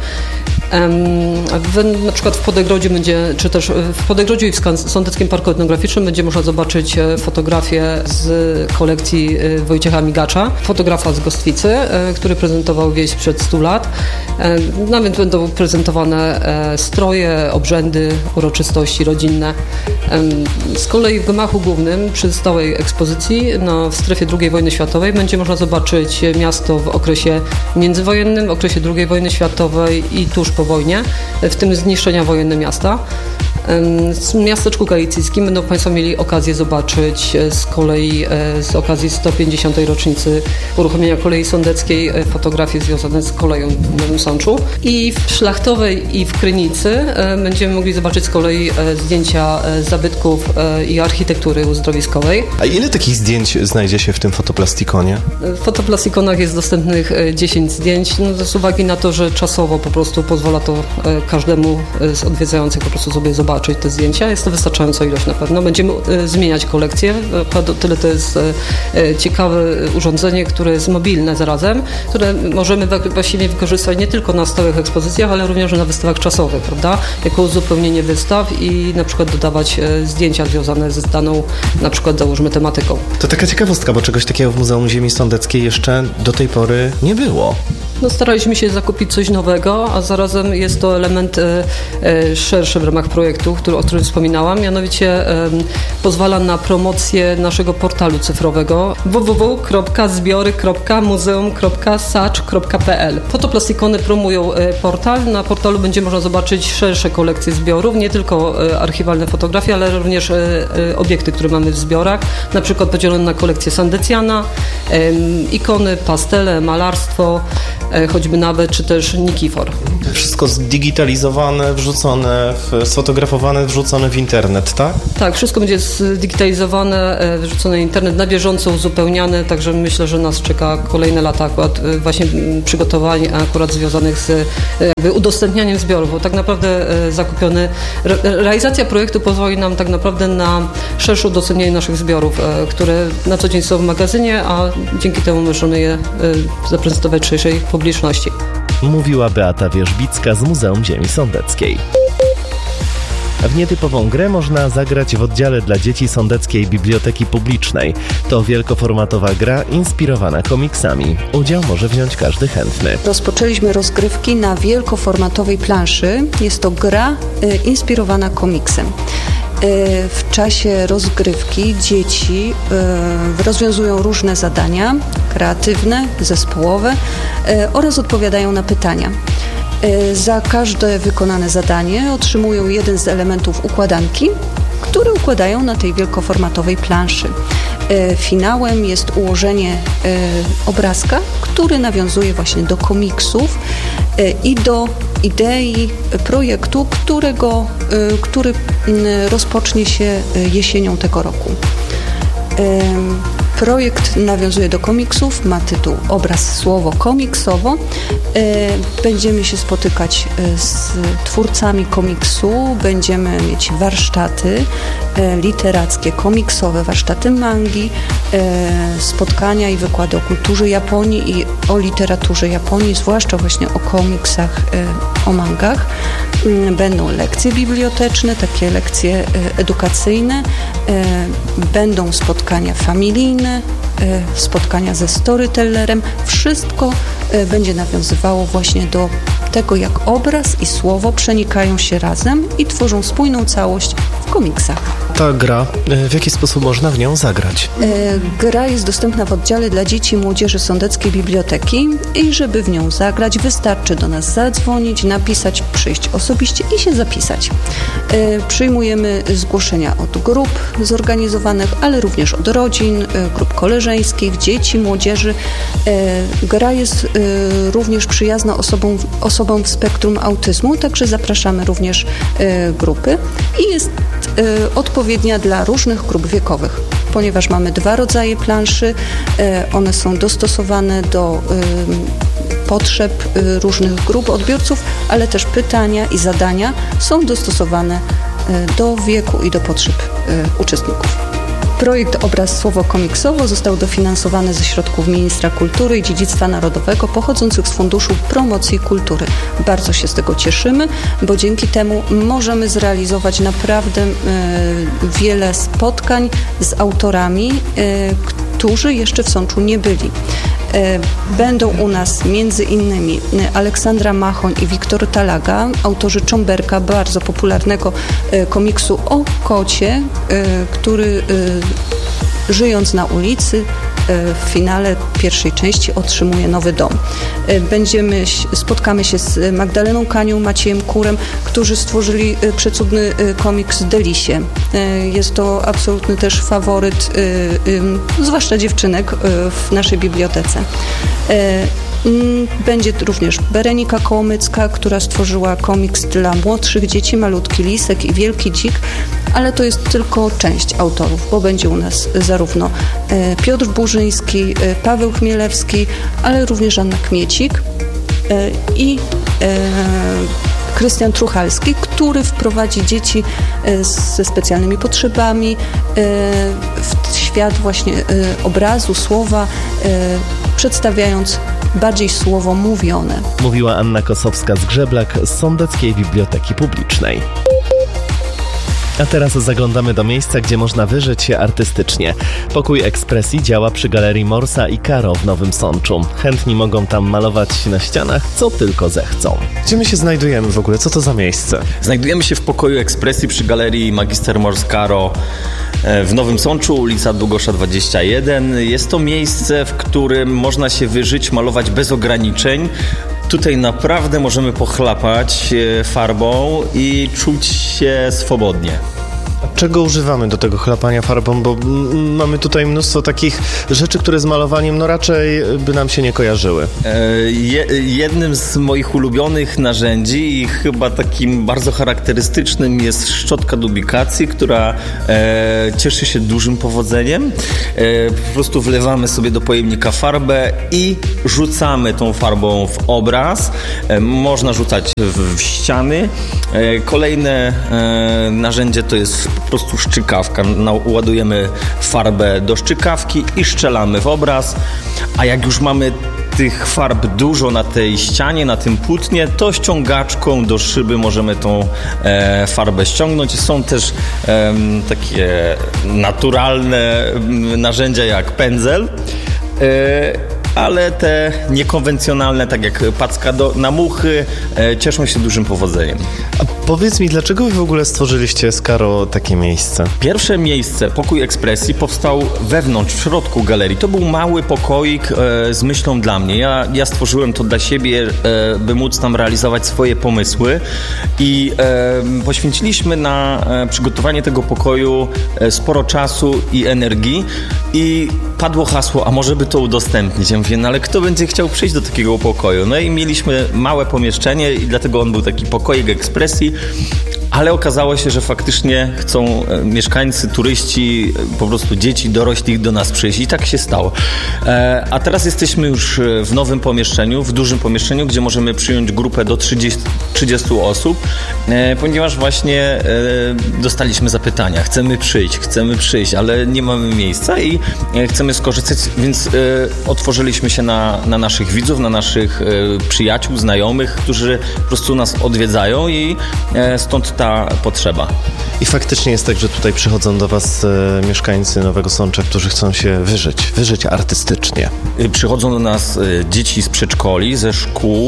Na przykład w Podegrodziu czy też w Podegrodziu i w Sądeckim Parku Etnograficznym będzie można zobaczyć fotografię z kolekcji Wojciecha Migacza, fotografa z Gostwicy, który prezentował wieś przed 100 lat. Nawet będą Będą prezentowane stroje, obrzędy, uroczystości rodzinne. Z kolei w gmachu głównym przy stałej ekspozycji w strefie II wojny światowej będzie można zobaczyć miasto w okresie międzywojennym, w okresie II wojny światowej i tuż po wojnie, w tym zniszczenia wojenne miasta. W miasteczku galicyjskim będą Państwo mieli okazję zobaczyć z kolei z okazji 150. rocznicy uruchomienia kolei sądeckiej fotografie związane z koleją w Nowym Sączu. I w Szlachtowej i w Krynicy będziemy mogli zobaczyć z kolei zdjęcia zabytków i architektury uzdrowiskowej. A ile takich zdjęć znajdzie się w tym fotoplastikone? W fotoplastikonach jest dostępnych 10 zdjęć, z uwagi na to, że czasowo po prostu pozwala to każdemu z odwiedzających po prostu sobie zobaczyć te zdjęcia. Jest to wystarczająca ilość na pewno. Będziemy zmieniać kolekcję. O tyle to jest ciekawe urządzenie, które jest mobilne zarazem, które możemy właściwie wykorzystać nie tylko na stałych ekspozycjach, ale również na wystawach czasowych, prawda? Jako uzupełnienie wystaw i na przykład dodawać zdjęcia związane z daną, na przykład załóżmy tematyką. To taka ciekawostka, bo czegoś takiego w Muzeum Ziemi Sądeckiej jeszcze do tej pory nie było. Staraliśmy się zakupić coś nowego, a zarazem jest to element szerszy w ramach projektu, o którym wspominałam, mianowicie pozwala na promocję naszego portalu cyfrowego www.zbiory.muzeum.sacz.pl. Fotoplastikony promują portal. Na portalu będzie można zobaczyć szersze kolekcje zbiorów, nie tylko archiwalne fotografie, ale również obiekty, które mamy w zbiorach, na przykład podzielone na kolekcję Sandecjana, ikony, pastele, malarstwo, choćby nawet, czy też Nikifor. Wszystko zdigitalizowane, wrzucone, sfotografowane, wrzucone w internet, tak? Tak, wszystko będzie zdigitalizowane, wrzucone w internet, na bieżąco uzupełniane, także myślę, że nas czeka kolejne lata akurat właśnie przygotowań akurat związanych z jakby udostępnianiem zbiorów, bo tak naprawdę realizacja projektu pozwoli nam tak naprawdę na szersze udostępnienie naszych zbiorów, które na co dzień są w magazynie, a dzięki temu możemy je zaprezentować szerszej publiczności. Mówiła Beata Wierzbicka z Muzeum Ziemi Sądeckiej. W nietypową grę można zagrać w oddziale dla dzieci Sądeckiej Biblioteki Publicznej. To wielkoformatowa gra inspirowana komiksami. Udział może wziąć każdy chętny. Rozpoczęliśmy rozgrywki na wielkoformatowej planszy. Jest to gra inspirowana komiksem. W czasie rozgrywki dzieci rozwiązują różne zadania kreatywne, zespołowe oraz odpowiadają na pytania. Za każde wykonane zadanie otrzymują jeden z elementów układanki, które układają na tej wielkoformatowej planszy. Finałem jest ułożenie obrazka, który nawiązuje właśnie do komiksów i do idei projektu, który rozpocznie się jesienią tego roku. Projekt nawiązuje do komiksów, ma tytuł Obraz, słowo, komiksowo. Będziemy się spotykać z twórcami komiksu, będziemy mieć warsztaty literackie, komiksowe, warsztaty mangi, spotkania i wykłady o kulturze Japonii i o literaturze Japonii, zwłaszcza właśnie o komiksach, o mangach. Będą lekcje biblioteczne, takie lekcje edukacyjne, będą spotkania familijne, spotkania ze storytellerem. Wszystko będzie nawiązywało właśnie do tego, jak obraz i słowo przenikają się razem i tworzą spójną całość w komiksach. Ta gra, w jaki sposób można w nią zagrać? Gra jest dostępna w oddziale dla dzieci i młodzieży Sądeckiej Biblioteki i żeby w nią zagrać, wystarczy do nas zadzwonić, napisać, przyjść osobiście i się zapisać. Przyjmujemy zgłoszenia od grup zorganizowanych, ale również od rodzin, grup koleżeńskich, dzieci, młodzieży. Gra jest również przyjazna osobom w spektrum autyzmu, także zapraszamy również grupy i jest odpowiednia dla różnych grup wiekowych, ponieważ mamy 2 rodzaje planszy, one są dostosowane do potrzeb różnych grup odbiorców, ale też pytania i zadania są dostosowane do wieku i do potrzeb uczestników. Projekt Obraz, słowo, komiksowo został dofinansowany ze środków Ministra Kultury i Dziedzictwa Narodowego pochodzących z Funduszu Promocji Kultury. Bardzo się z tego cieszymy, bo dzięki temu możemy zrealizować naprawdę wiele spotkań z autorami, którzy jeszcze w Sączu nie byli. Będą u nas między innymi Aleksandra Machoń i Wiktor Talaga, autorzy Czomberka, bardzo popularnego komiksu o kocie, który żyjąc na ulicy w finale pierwszej części otrzymuje nowy dom. Spotkamy się z Magdaleną Kanią, Maciejem Kurem, którzy stworzyli przecudny komiks Delisie. Jest to absolutny też faworyt, zwłaszcza dziewczynek w naszej bibliotece. Będzie również Berenika Kołomycka, która stworzyła komiks dla młodszych dzieci, Malutki Lisek i Wielki Dzik, ale to jest tylko część autorów, bo będzie u nas zarówno Piotr Burzyński, Paweł Chmielewski, ale również Anna Kmiecik i Krystian Truchalski, który wprowadzi dzieci ze specjalnymi potrzebami w świat właśnie obrazu, słowa, przedstawiając bardziej słowo mówione. Mówiła Anna Kosowska-Zgrzeblak z Sądeckiej Biblioteki Publicznej. A teraz zaglądamy do miejsca, gdzie można wyżyć się artystycznie. Pokój ekspresji działa przy Galerii Morsa i Karo w Nowym Sączu. Chętni mogą tam malować na ścianach, co tylko zechcą. Gdzie my się znajdujemy w ogóle? Co to za miejsce? Znajdujemy się w pokoju ekspresji przy Galerii Magister Mors Karo w Nowym Sączu, ulica Długosza 21. Jest to miejsce, w którym można się wyżyć, malować bez ograniczeń. Tutaj naprawdę możemy pochlapać farbą i czuć się swobodnie. Czego używamy do tego chlapania farbą? Bo mamy tutaj mnóstwo takich rzeczy, które z malowaniem raczej by nam się nie kojarzyły. Jednym z moich ulubionych narzędzi i chyba takim bardzo charakterystycznym jest szczotka do ubikacji, która cieszy się dużym powodzeniem. Po prostu wlewamy sobie do pojemnika farbę i rzucamy tą farbą w obraz. Można rzucać w ściany. Kolejne narzędzie to jest po prostu szczykawka. Ładujemy farbę do szczykawki i szczelamy w obraz, a jak już mamy tych farb dużo na tej ścianie, na tym płótnie, to ściągaczką do szyby możemy tą farbę ściągnąć. Są też takie naturalne narzędzia jak pędzel, ale te niekonwencjonalne, tak jak packa na muchy, cieszą się dużym powodzeniem. A powiedz mi, dlaczego wy w ogóle stworzyliście z Karo takie miejsce? Pierwsze miejsce, pokój ekspresji, powstał wewnątrz, w środku galerii. To był mały pokoik z myślą dla mnie. Ja stworzyłem to dla siebie, by móc tam realizować swoje pomysły i poświęciliśmy na przygotowanie tego pokoju sporo czasu i energii i padło hasło, a może by to udostępnić. Ja mówię, no ale kto będzie chciał przyjść do takiego pokoju? No i mieliśmy małe pomieszczenie i dlatego on był taki pokoik ekspresji, ale okazało się, że faktycznie chcą mieszkańcy, turyści, po prostu dzieci, dorośli do nas przyjść i tak się stało. A teraz jesteśmy już w nowym pomieszczeniu, w dużym pomieszczeniu, gdzie możemy przyjąć grupę do 30 osób, ponieważ właśnie dostaliśmy zapytania, chcemy przyjść, ale nie mamy miejsca i chcemy skorzystać, więc otworzyliśmy się na naszych widzów, na naszych przyjaciół, znajomych, którzy po prostu nas odwiedzają i stąd ta potrzeba. I faktycznie jest tak, że tutaj przychodzą do was mieszkańcy Nowego Sącza, którzy chcą się wyżyć artystycznie. Przychodzą do nas dzieci z przedszkoli, ze szkół,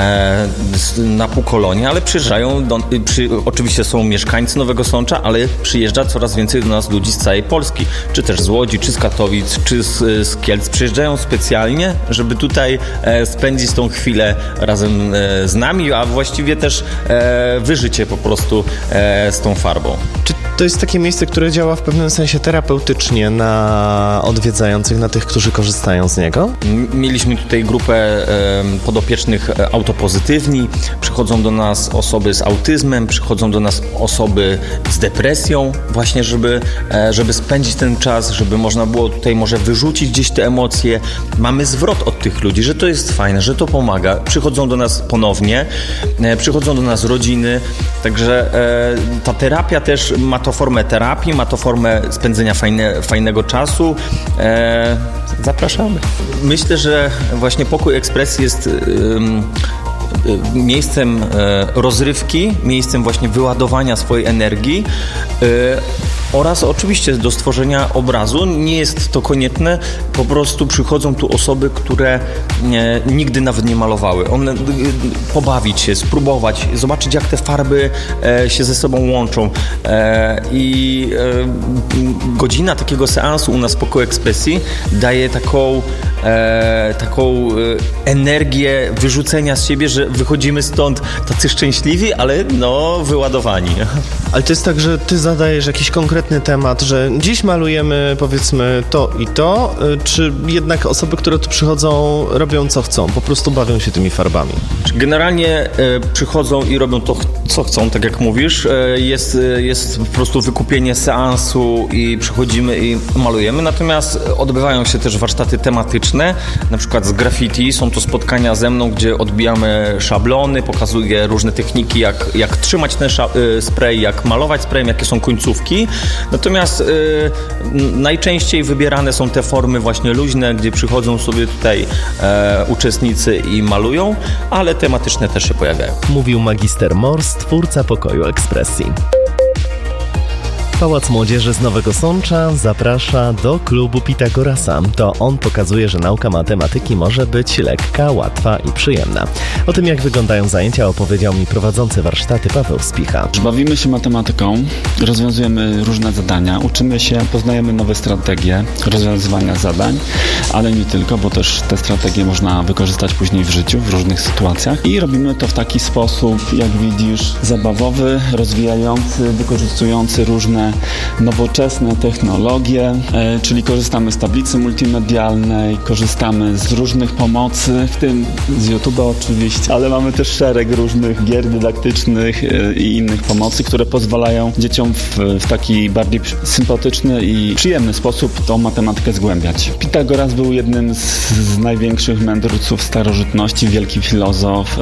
na półkolonie, ale przyjeżdżają, oczywiście są mieszkańcy Nowego Sącza, ale przyjeżdża coraz więcej do nas ludzi z całej Polski, czy też z Łodzi, czy z Katowic, czy z Kielc. Przyjeżdżają specjalnie, żeby tutaj spędzić tą chwilę razem z nami, a właściwie też wyżycie po prostu z tą farbą. Czy to jest takie miejsce, które działa w pewnym sensie terapeutycznie na odwiedzających, na tych, którzy korzystają z niego? Mieliśmy tutaj grupę podopiecznych autopozytywni. Przychodzą do nas osoby z autyzmem, przychodzą do nas osoby z depresją, właśnie żeby spędzić ten czas, żeby można było tutaj może wyrzucić gdzieś te emocje. Mamy zwrot od tych ludzi, że to jest fajne, że to pomaga. Przychodzą do nas ponownie, przychodzą do nas rodziny, także ta terapia też ma to formę terapii, ma to formę spędzenia fajnego czasu. Zapraszamy. Myślę, że właśnie pokój ekspresji jest miejscem rozrywki, miejscem właśnie wyładowania swojej energii oraz oczywiście do stworzenia obrazu. Nie jest to konieczne, po prostu przychodzą tu osoby, które nigdy nawet nie malowały. One pobawić się, spróbować, zobaczyć jak te farby się ze sobą łączą. I godzina takiego seansu u nas w Pokoju Ekspresji daje taką energię wyrzucenia z siebie, że wychodzimy stąd tacy szczęśliwi, ale wyładowani. Ale to jest tak, że ty zadajesz jakiś konkretny temat, że dziś malujemy powiedzmy to i to, czy jednak osoby, które tu przychodzą, robią co chcą, po prostu bawią się tymi farbami? Generalnie przychodzą i robią to, co chcą, tak jak mówisz. Jest po prostu wykupienie seansu i przychodzimy i malujemy, natomiast odbywają się też warsztaty tematyczne, na przykład z graffiti. Są to spotkania ze mną, gdzie odbijamy szablony, pokazuję różne techniki, jak trzymać ten spray, jak malować sprayem, jakie są końcówki. Natomiast najczęściej wybierane są te formy właśnie luźne, gdzie przychodzą sobie tutaj uczestnicy i malują, ale tematyczne też się pojawiają. Mówił magister Mors, twórca Pokoju Ekspresji. Pałac Młodzieży z Nowego Sącza zaprasza do klubu Pitagorasa. To on pokazuje, że nauka matematyki może być lekka, łatwa i przyjemna. O tym, jak wyglądają zajęcia, opowiedział mi prowadzący warsztaty Paweł Spicha. Bawimy się matematyką, rozwiązujemy różne zadania, uczymy się, poznajemy nowe strategie rozwiązywania zadań, ale nie tylko, bo też te strategie można wykorzystać później w życiu, w różnych sytuacjach. I robimy to w taki sposób, jak widzisz, zabawowy, rozwijający, wykorzystujący różne nowoczesne technologie, czyli korzystamy z tablicy multimedialnej, korzystamy z różnych pomocy, w tym z YouTube'a oczywiście, ale mamy też szereg różnych gier dydaktycznych i innych pomocy, które pozwalają dzieciom w taki bardziej sympatyczny i przyjemny sposób tą matematykę zgłębiać. Pitagoras był jednym z największych mędrców starożytności, wielki filozof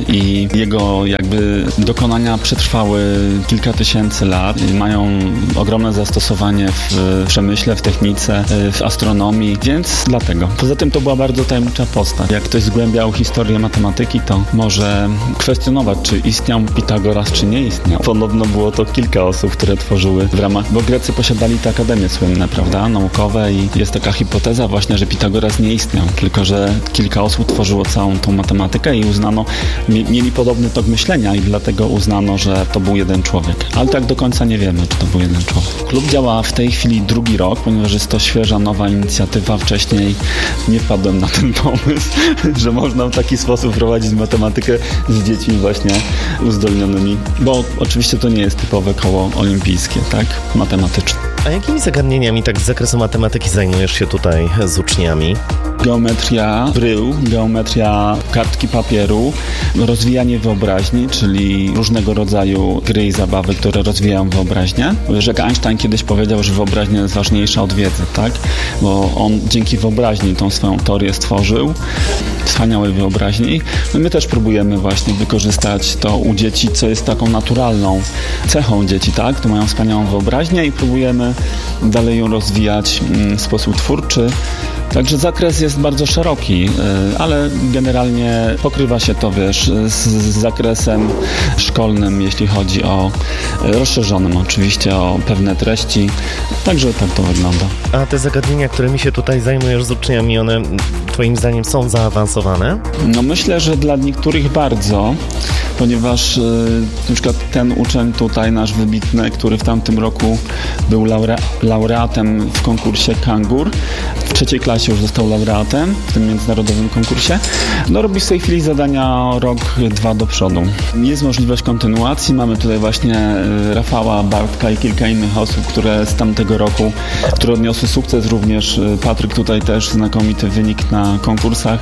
i jego jakby dokonania przetrwały kilka tysięcy lat i mają ogromne zastosowanie w przemyśle, w technice, w astronomii, więc dlatego. Poza tym to była bardzo tajemnicza postać. Jak ktoś zgłębiał historię matematyki, to może kwestionować, czy istniał Pitagoras, czy nie istniał. Podobno było to kilka osób, które tworzyły w ramach, bo Grecy posiadali te akademie słynne, prawda, naukowe i jest taka hipoteza właśnie, że Pitagoras nie istniał, tylko że kilka osób tworzyło całą tą matematykę i uznano, mieli podobny tok myślenia i dlatego uznano, że to był jeden człowiek. Ale tak do końca nie wiemy, czy to był jeden człowiek. Klub działa w tej chwili drugi rok, ponieważ jest to świeża, nowa inicjatywa. Wcześniej nie wpadłem na ten pomysł, że można w taki sposób prowadzić matematykę z dziećmi właśnie uzdolnionymi, bo oczywiście to nie jest typowe koło olimpijskie, tak? Matematyczne. A jakimi zagadnieniami tak z zakresu matematyki zajmujesz się tutaj z uczniami? Geometria brył, geometria kartki papieru, rozwijanie wyobraźni, czyli różnego rodzaju gry i zabawy, które rozwijają wyobraźnię. Wiesz, jak Einstein kiedyś powiedział, że wyobraźnia jest ważniejsza od wiedzy, tak? Bo on dzięki wyobraźni tą swoją teorię stworzył, wspaniałej wyobraźni. No my też próbujemy właśnie wykorzystać to u dzieci, co jest taką naturalną cechą dzieci, tak? To mają wspaniałą wyobraźnię i próbujemy dalej ją rozwijać w sposób twórczy. Także zakres jest bardzo szeroki, ale generalnie pokrywa się to, wiesz, z zakresem szkolnym, jeśli chodzi o rozszerzonym oczywiście, o pewne treści. Także tak to wygląda. A te zagadnienia, którymi się tutaj zajmujesz z uczniami, one twoim zdaniem są zaawansowane? No myślę, że dla niektórych bardzo, ponieważ na przykład ten uczeń tutaj, nasz wybitny, który w tamtym roku był laureatem w konkursie Kangur, w 3. klasie już został laureatem w tym międzynarodowym konkursie, no robi w tej chwili zadania rok, 2 do przodu. Jest możliwość kontynuacji, mamy tutaj właśnie Rafała, Bartka i kilka innych osób, które z tamtego roku, które odniosły sukces, również Patryk tutaj też znakomity wynik na konkursach,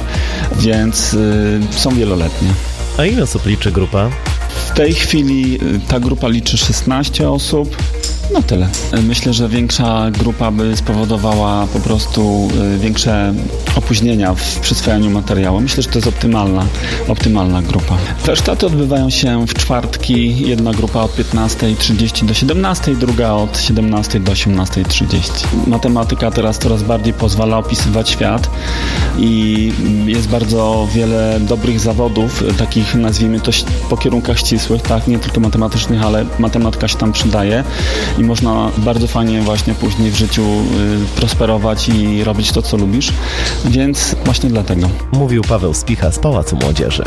więc są wieloletnie. A ile osób liczy grupa? W tej chwili ta grupa liczy 16 osób. No tyle. Myślę, że większa grupa by spowodowała po prostu większe opóźnienia w przyswajaniu materiału. Myślę, że to jest optymalna grupa. Warsztaty odbywają się w czwartki. Jedna grupa od 15:30 do 17:00, druga od 17:00 do 18:30. Matematyka teraz coraz bardziej pozwala opisywać świat i jest bardzo wiele dobrych zawodów, takich nazwijmy to po kierunkach ścisłych, tak, nie tylko matematycznych, ale matematyka się tam przydaje i można bardzo fajnie właśnie później w życiu prosperować i robić to, co lubisz, więc właśnie dlatego. Mówił Paweł Spicha z Pałacu Młodzieży.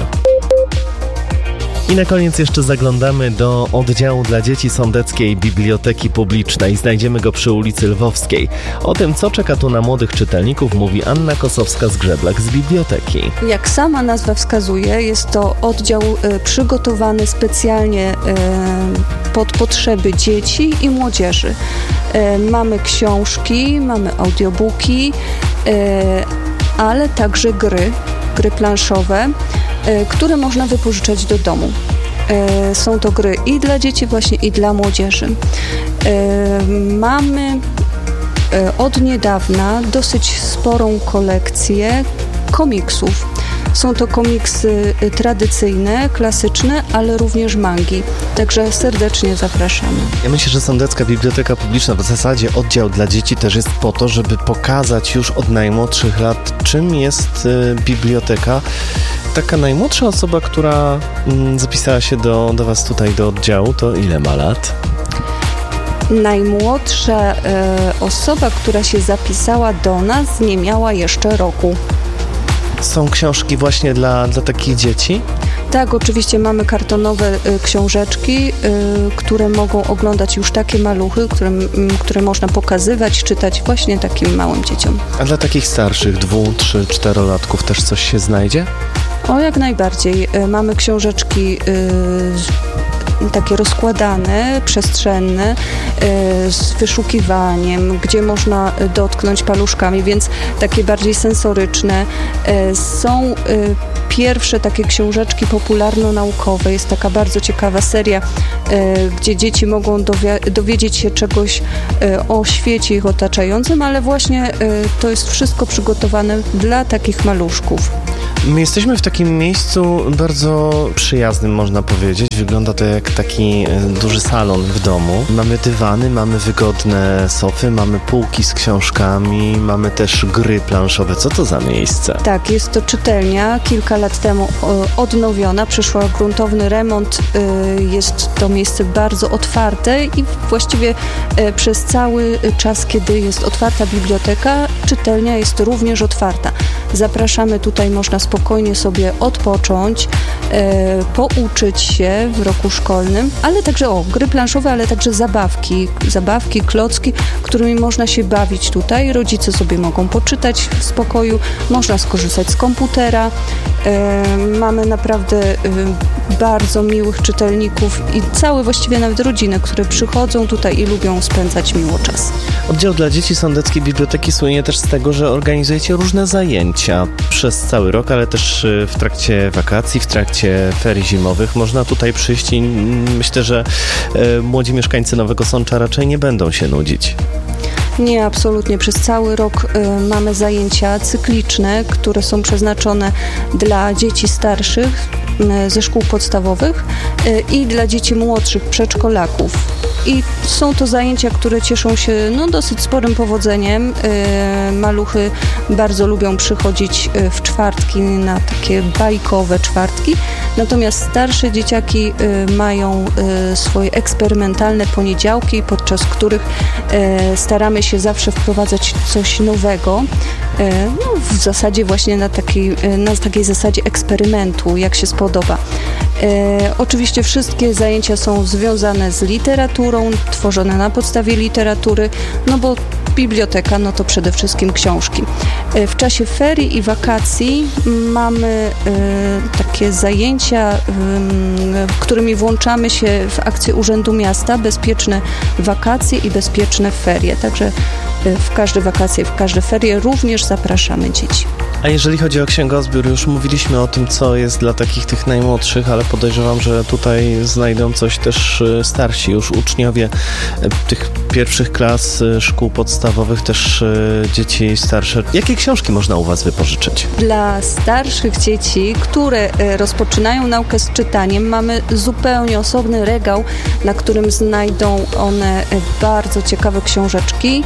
I na koniec jeszcze zaglądamy do oddziału dla dzieci Sądeckiej Biblioteki Publicznej. Znajdziemy go przy ulicy Lwowskiej. O tym, co czeka tu na młodych czytelników, mówi Anna Kosowska-Zgrzeblak z biblioteki. Jak sama nazwa wskazuje, jest to oddział przygotowany specjalnie pod potrzeby dzieci i młodzieży. Mamy książki, mamy audiobooki, ale także gry planszowe, które można wypożyczać do domu. Są to gry i dla dzieci właśnie, i dla młodzieży. Mamy od niedawna dosyć sporą kolekcję komiksów. Są to komiksy tradycyjne, klasyczne, ale również mangi. Także serdecznie zapraszamy. Ja myślę, że Sądecka Biblioteka Publiczna, w zasadzie oddział dla dzieci też jest po to, żeby pokazać już od najmłodszych lat, czym jest biblioteka. Taka najmłodsza osoba, która zapisała się do Was tutaj do oddziału, to ile ma lat? Najmłodsza osoba, która się zapisała do nas, nie miała jeszcze roku. Są książki właśnie dla takich dzieci? Tak, oczywiście mamy kartonowe książeczki, które mogą oglądać już takie maluchy, które można pokazywać, czytać właśnie takim małym dzieciom. A dla takich starszych, 2, 3, 4-latków też coś się znajdzie? O, jak najbardziej. Mamy książeczki takie rozkładane, przestrzenne, z wyszukiwaniem, gdzie można dotknąć paluszkami, więc takie bardziej sensoryczne. Są pierwsze takie książeczki popularno-naukowe. Jest taka bardzo ciekawa seria, gdzie dzieci mogą dowiedzieć się czegoś o świecie ich otaczającym, ale właśnie to jest wszystko przygotowane dla takich maluszków. My jesteśmy w takim miejscu bardzo przyjaznym, można powiedzieć. Wygląda to jak taki duży salon w domu. Mamy dywany, mamy wygodne sofy, mamy półki z książkami, mamy też gry planszowe. Co to za miejsce? Tak, jest to czytelnia. Kilka lat temu odnowiona, przeszła gruntowny remont. Jest to miejsce bardzo otwarte i właściwie przez cały czas, kiedy jest otwarta biblioteka, czytelnia jest również otwarta. Zapraszamy tutaj, można spokojnie sobie odpocząć, pouczyć się w roku szkolnym, ale także gry planszowe, ale także zabawki, klocki, którymi można się bawić tutaj. Rodzice sobie mogą poczytać w spokoju, można skorzystać z komputera. Mamy naprawdę bardzo miłych czytelników i całe właściwie nawet rodziny, które przychodzą tutaj i lubią spędzać miło czas. Oddział dla dzieci Sądeckiej Biblioteki słynie też z tego, że organizujecie różne zajęcia przez cały rok, ale też w trakcie wakacji, w trakcie ferii zimowych. Można tutaj przyjść i myślę, że młodzi mieszkańcy Nowego Sącza raczej nie będą się nudzić. Nie, absolutnie. Przez cały rok mamy zajęcia cykliczne, które są przeznaczone dla dzieci starszych ze szkół podstawowych i dla dzieci młodszych, przedszkolaków. I są to zajęcia, które cieszą się dosyć sporym powodzeniem. Maluchy bardzo lubią przychodzić w czwartki na takie bajkowe czwartki. Natomiast starsze dzieciaki mają swoje eksperymentalne poniedziałki, podczas których staramy się zawsze wprowadzać coś nowego. W zasadzie właśnie na takiej zasadzie eksperymentu, jak się spodoba. Oczywiście wszystkie zajęcia są związane z literaturą, tworzone na podstawie literatury, bo biblioteka to przede wszystkim książki. W czasie ferii i wakacji mamy takie zajęcia, którymi włączamy się w akcję Urzędu Miasta Bezpieczne wakacje i bezpieczne ferie. Także w każde wakacje, w każde ferie również zapraszamy dzieci. A jeżeli chodzi o księgozbiór, już mówiliśmy o tym, co jest dla tych najmłodszych, ale podejrzewam, że tutaj znajdą coś też starsi już uczniowie tych pierwszych klas szkół podstawowych, też dzieci starsze. Jakie książki można u Was wypożyczyć? Dla starszych dzieci, które rozpoczynają naukę z czytaniem, mamy zupełnie osobny regał, na którym znajdą one bardzo ciekawe książeczki,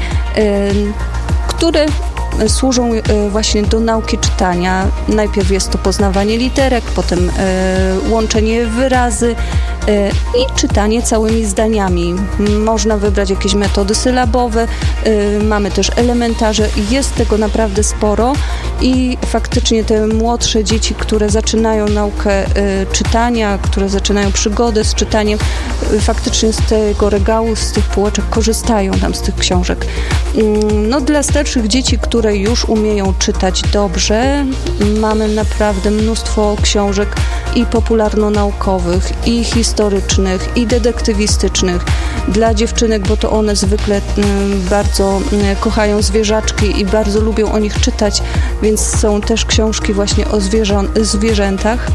które służą właśnie do nauki czytania. Najpierw jest to poznawanie literek, potem łączenie wyrazy i czytanie całymi zdaniami. Można wybrać jakieś metody sylabowe, mamy też elementarze i jest tego naprawdę sporo i faktycznie te młodsze dzieci, które zaczynają naukę czytania, które zaczynają przygodę z czytaniem, faktycznie z tego regału, z tych półeczek korzystają tam z tych książek. No, dla starszych dzieci, które już umieją czytać dobrze, mamy naprawdę mnóstwo książek i popularno-naukowych, i historycznych, i detektywistycznych. Dla dziewczynek, bo to one zwykle bardzo kochają zwierzaczki i bardzo lubią o nich czytać, więc są też książki właśnie o zwierzętach.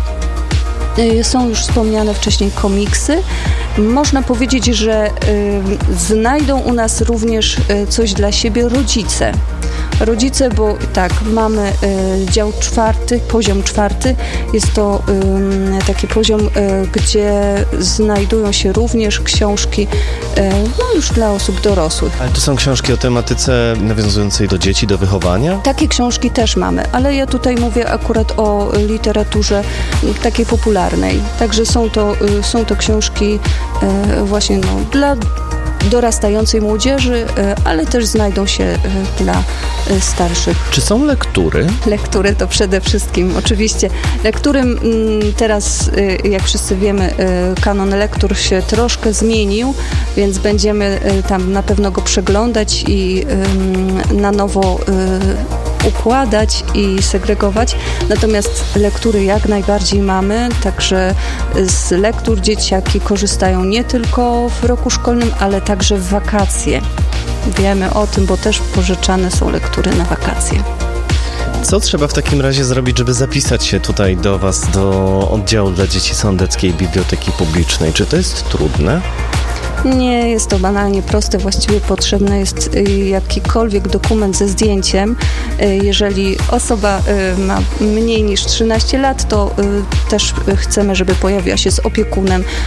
Są już wspomniane wcześniej komiksy. Można powiedzieć, że znajdą u nas również coś dla siebie rodzice. Rodzice, bo tak, mamy dział 4, poziom 4. Jest to taki poziom, gdzie znajdują się również książki już dla osób dorosłych. Ale to są książki o tematyce nawiązującej do dzieci, do wychowania? Takie książki też mamy, ale ja tutaj mówię akurat o literaturze takiej popularnej. Także są to książki właśnie dla dorastającej młodzieży, ale też znajdą się dla starszych. Czy są lektury? Lektury to przede wszystkim, oczywiście. Lektury teraz, jak wszyscy wiemy, kanon lektur się troszkę zmienił, więc będziemy tam na pewno go przeglądać i na nowo układać i segregować. Natomiast lektury jak najbardziej mamy, także z lektur dzieciaki korzystają nie tylko w roku szkolnym, ale także w wakacje. Wiemy o tym, bo też pożyczane są lektury na wakacje. Co trzeba w takim razie zrobić, żeby zapisać się tutaj do Was, do oddziału dla dzieci Sądeckiej Biblioteki Publicznej? Czy to jest trudne? Nie jest to banalnie proste, właściwie potrzebny jest jakikolwiek dokument ze zdjęciem. Jeżeli osoba ma mniej niż 13 lat, to też chcemy, żeby pojawiła się z opiekunem,